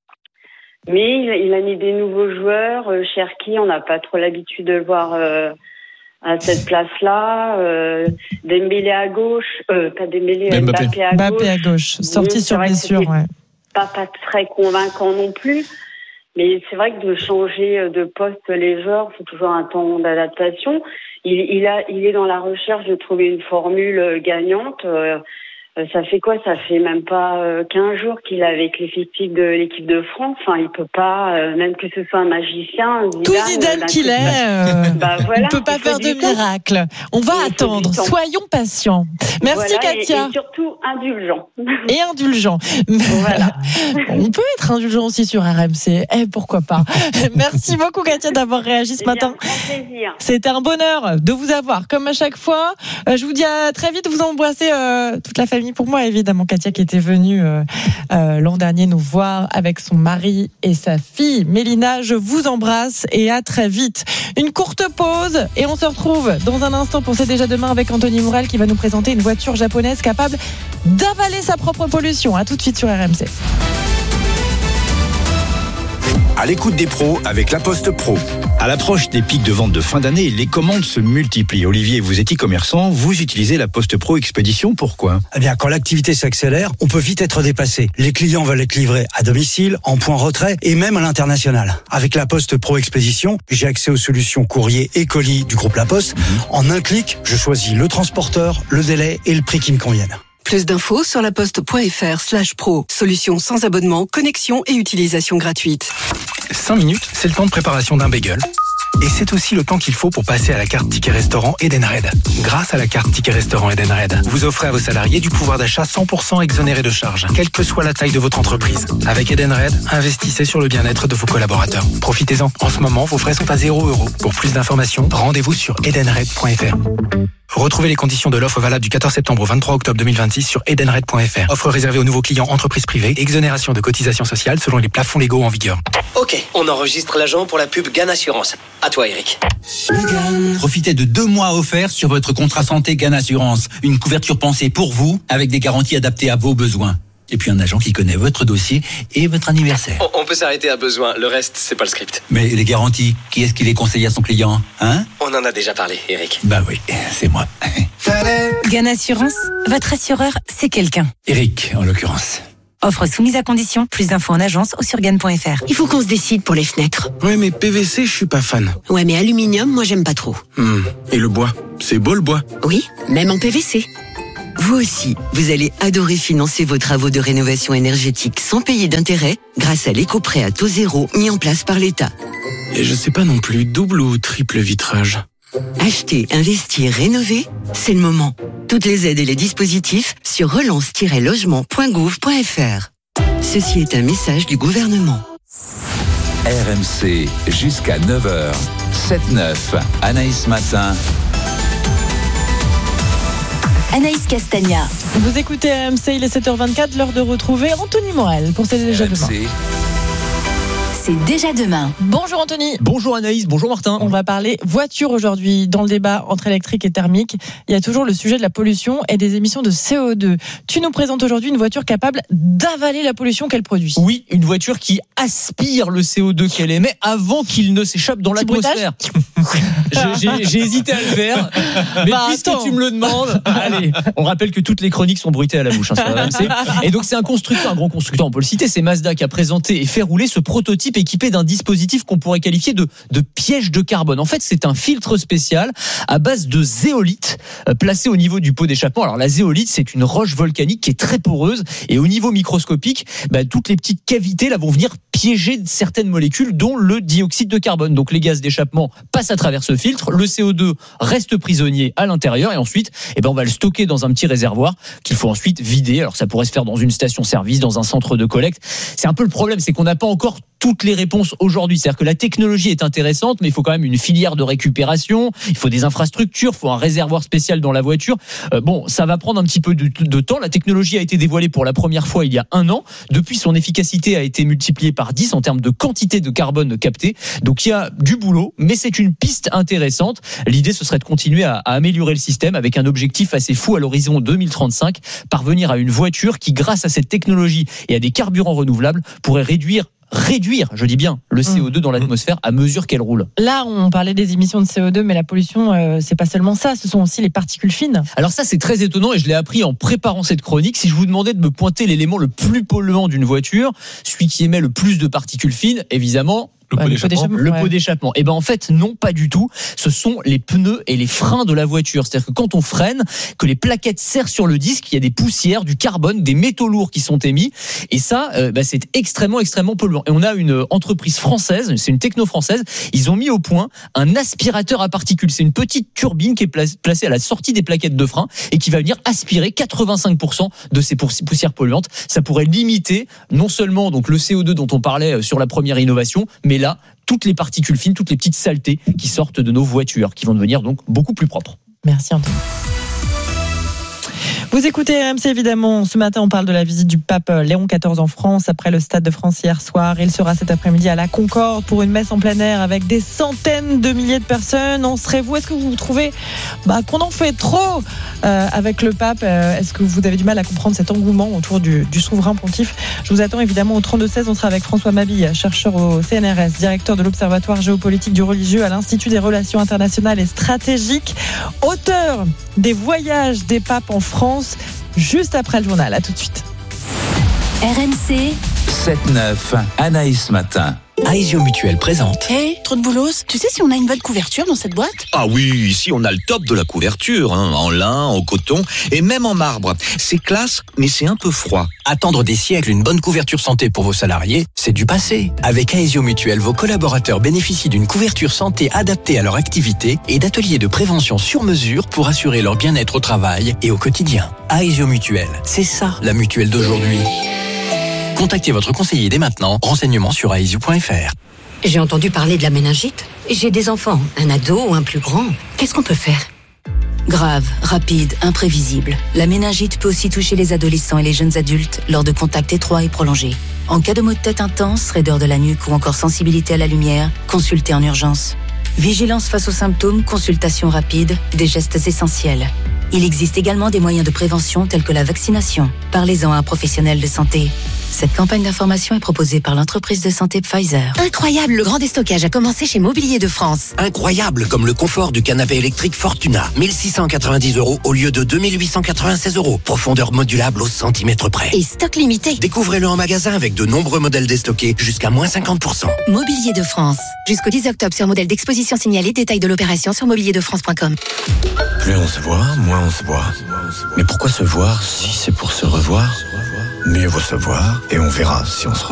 Mais il a mis des nouveaux joueurs. Cherki, on n'a pas trop l'habitude de le voir à cette place-là. Dembélé à gauche, pas Dembélé, Mbappé à gauche, sorti sur blessure. Pas très convaincant non plus. Mais c'est vrai que de changer de poste les joueurs, c'est toujours un temps d'adaptation. Il est dans la recherche de trouver une formule gagnante. Ça fait quoi? Ça fait même pas 15 jours qu'il est avec l'effectif de l'équipe de France. Enfin, il peut pas, même que ce soit un magicien. Tout Zidane qu'il est, voilà, il peut pas faire de miracle. On va attendre. Soyons patients. Merci Katia. Et surtout indulgent. Et indulgent. Voilà. On peut être indulgent aussi sur RMC. Pourquoi pas? Merci beaucoup Katia d'avoir réagi ce matin. Plaisir. C'était un bonheur de vous avoir, comme à chaque fois. Je vous dis à très vite. Vous embrassez toute la famille compagnie pour moi, évidemment. Katia qui était venue l'an dernier nous voir avec son mari et sa fille. Mélina, je vous embrasse et à très vite. Une courte pause et on se retrouve dans un instant pour C'est déjà demain avec Anthony Morel qui va nous présenter une voiture japonaise capable d'avaler sa propre pollution. À tout de suite sur RMC. À l'écoute des pros avec La Poste Pro. À l'approche des pics de vente de fin d'année, les commandes se multiplient. Olivier, vous êtes e-commerçant, vous utilisez La Poste Pro Expédition, pourquoi ? Eh bien, quand l'activité s'accélère, on peut vite être dépassé. Les clients veulent être livrés à domicile, en point retrait et même à l'international. Avec La Poste Pro Expédition, j'ai accès aux solutions courrier et colis du groupe La Poste. En un clic, je choisis le transporteur, le délai et le prix qui me conviennent. Plus d'infos sur laposte.fr/pro. Solution sans abonnement, connexion et utilisation gratuite. 5 minutes, c'est le temps de préparation d'un bagel. Et c'est aussi le temps qu'il faut pour passer à la carte Ticket Restaurant Edenred. Grâce à la carte Ticket Restaurant Edenred, vous offrez à vos salariés du pouvoir d'achat 100% exonéré de charges, quelle que soit la taille de votre entreprise. Avec Edenred, investissez sur le bien-être de vos collaborateurs. Profitez-en. En ce moment, vos frais sont à 0 €. Pour plus d'informations, rendez-vous sur edenred.fr. Retrouvez les conditions de l'offre valable du 14 septembre au 23 octobre 2026 sur edenred.fr. Offre réservée aux nouveaux clients entreprises privées. Exonération de cotisations sociales selon les plafonds légaux en vigueur. Ok, on enregistre l'agent pour la pub GAN Assurance. À toi, Eric. Profitez de 2 mois offerts sur votre contrat santé GAN Assurance. Une couverture pensée pour vous, avec des garanties adaptées à vos besoins. Et puis un agent qui connaît votre dossier et votre anniversaire. On peut s'arrêter à besoin, le reste, c'est pas le script. Mais les garanties, qui est-ce qui les conseille à son client, hein ? On en a déjà parlé, Eric. Bah oui, c'est moi. GAN Assurance, votre assureur, c'est quelqu'un. Eric, en l'occurrence. Offre soumise à condition. Plus d'infos en agence ou sur GAN.fr. Il faut qu'on se décide pour les fenêtres. Ouais, mais PVC, je suis pas fan. Ouais, mais aluminium, moi j'aime pas trop. Et le bois ? C'est beau le bois ? Oui, même en PVC. Vous aussi, vous allez adorer financer vos travaux de rénovation énergétique sans payer d'intérêt grâce à l'éco-prêt à taux zéro mis en place par l'État. Et je sais pas non plus, double ou triple vitrage. Acheter, investir, rénover, c'est le moment. Toutes les aides et les dispositifs sur relance-logement.gouv.fr. Ceci est un message du gouvernement. RMC jusqu'à 9h. 7-9, Anaïs Matin. Anaïs Castagna. Vous écoutez RMC, il est 7h24, l'heure de retrouver Anthony Morel pour C'est déjà demain. C'est déjà demain. Bonjour Anthony. Bonjour Anaïs, bonjour Martin. On va parler voiture aujourd'hui. Dans le débat entre électrique et thermique, il y a toujours le sujet de la pollution et des émissions de CO2. Tu nous présentes aujourd'hui une voiture capable d'avaler la pollution qu'elle produit. Oui, une voiture qui aspire le CO2 qu'elle émet avant qu'il ne s'échappe dans l'atmosphère. J'ai hésité à le faire, mais puisque tu me le demandes, allez. On rappelle que toutes les chroniques sont bruitées à la bouche sur RMC. Et donc c'est un constructeur, un grand constructeur, on peut le citer, c'est Mazda qui a présenté et fait rouler ce prototype équipé d'un dispositif qu'on pourrait qualifier de piège de carbone. En fait, c'est un filtre spécial à base de zéolite placé au niveau du pot d'échappement. Alors la zéolite, c'est une roche volcanique qui est très poreuse et au niveau microscopique, toutes les petites cavités là vont venir piéger certaines molécules, dont le dioxyde de carbone. Donc les gaz d'échappement passent à travers ce filtre, le CO2 reste prisonnier à l'intérieur et ensuite, on va le stocker dans un petit réservoir qu'il faut ensuite vider. Alors ça pourrait se faire dans une station-service, dans un centre de collecte. C'est un peu le problème, c'est qu'on n'a pas encore toutes les réponses aujourd'hui. C'est-à-dire que la technologie est intéressante, mais il faut quand même une filière de récupération, il faut des infrastructures, il faut un réservoir spécial dans la voiture. Ça va prendre un petit peu de temps. La technologie a été dévoilée pour la première fois il y a 1 an. Depuis, son efficacité a été multipliée par 10 en termes de quantité de carbone capté. Donc il y a du boulot, mais c'est une piste intéressante. L'idée, ce serait de continuer à améliorer le système avec un objectif assez fou à l'horizon 2035, parvenir à une voiture qui, grâce à cette technologie et à des carburants renouvelables, pourrait réduire, je dis bien, le CO2 dans l'atmosphère à mesure qu'elle roule. Là, on parlait des émissions de CO2, mais la pollution, c'est pas seulement ça, ce sont aussi les particules fines. Alors ça, c'est très étonnant et je l'ai appris en préparant cette chronique. Si je vous demandais de me pointer l'élément le plus polluant d'une voiture, celui qui émet le plus de particules fines, évidemment, le pot d'échappement. Et en fait, non, pas du tout. Ce sont les pneus et les freins de la voiture. C'est-à-dire que quand on freine, que les plaquettes serrent sur le disque, il y a des poussières, du carbone, des métaux lourds qui sont émis. Et ça, c'est extrêmement, extrêmement polluant. Et on a une entreprise française, c'est une techno française, ils ont mis au point un aspirateur à particules. C'est une petite turbine qui est placée à la sortie des plaquettes de frein et qui va venir aspirer 85% de ces poussières polluantes. Ça pourrait limiter non seulement donc le CO2 dont on parlait sur la première innovation, mais là, toutes les particules fines, toutes les petites saletés qui sortent de nos voitures, qui vont devenir donc beaucoup plus propres. Merci Antoine. Vous écoutez RMC évidemment. Ce matin, on parle de la visite du pape Léon XIV en France après le Stade de France hier soir. Il sera cet après-midi à la Concorde pour une messe en plein air avec des centaines de milliers de personnes. En serez-vous ? Est-ce que vous trouvez qu'on en fait trop avec le pape ? Est-ce que vous avez du mal à comprendre cet engouement autour du souverain pontife ? Je vous attends évidemment au 32-16. On sera avec François Mabille, chercheur au CNRS, directeur de l'Observatoire géopolitique du religieux à l'Institut des relations internationales et stratégiques, auteur des voyages des papes en France, juste après le journal. À tout de suite. RMC 7-9, Anaïs Matin. Aesio Mutuel présente. Trop de boulos. Tu sais si on a une bonne couverture dans cette boîte ? Ah oui, ici on a le top de la couverture, en lin, en coton et même en marbre. C'est classe, mais c'est un peu froid. Attendre des siècles une bonne couverture santé pour vos salariés, c'est du passé. Avec Aesio Mutuel, vos collaborateurs bénéficient d'une couverture santé adaptée à leur activité et d'ateliers de prévention sur mesure pour assurer leur bien-être au travail et au quotidien. Aesio Mutuel, c'est ça la mutuelle d'aujourd'hui. Contactez votre conseiller dès maintenant. Renseignements sur aesio.fr. J'ai entendu parler de la méningite. J'ai des enfants, un ado ou un plus grand. Qu'est-ce qu'on peut faire ? Grave, rapide, imprévisible. La méningite peut aussi toucher les adolescents et les jeunes adultes lors de contacts étroits et prolongés. En cas de maux de tête intense, raideur de la nuque ou encore sensibilité à la lumière, consultez en urgence. Vigilance face aux symptômes, consultation rapide, des gestes essentiels. Il existe également des moyens de prévention tels que la vaccination. Parlez-en à un professionnel de santé. Cette campagne d'information est proposée par l'entreprise de santé Pfizer. Incroyable, le grand déstockage a commencé chez Mobilier de France. Incroyable, comme le confort du canapé électrique Fortuna. 1690 € au lieu de 2896 €. Profondeur modulable au centimètre près. Et stock limité. Découvrez-le en magasin avec de nombreux modèles déstockés jusqu'à moins 50%. Mobilier de France. Jusqu'au 10 octobre sur modèle d'exposition signalé. Détail de l'opération sur mobilierdefrance.com. Plus on se voit, moins on se voit. Mais pourquoi se voir si c'est pour se revoir ? Mieux vaut se voir et on verra si on se revoit.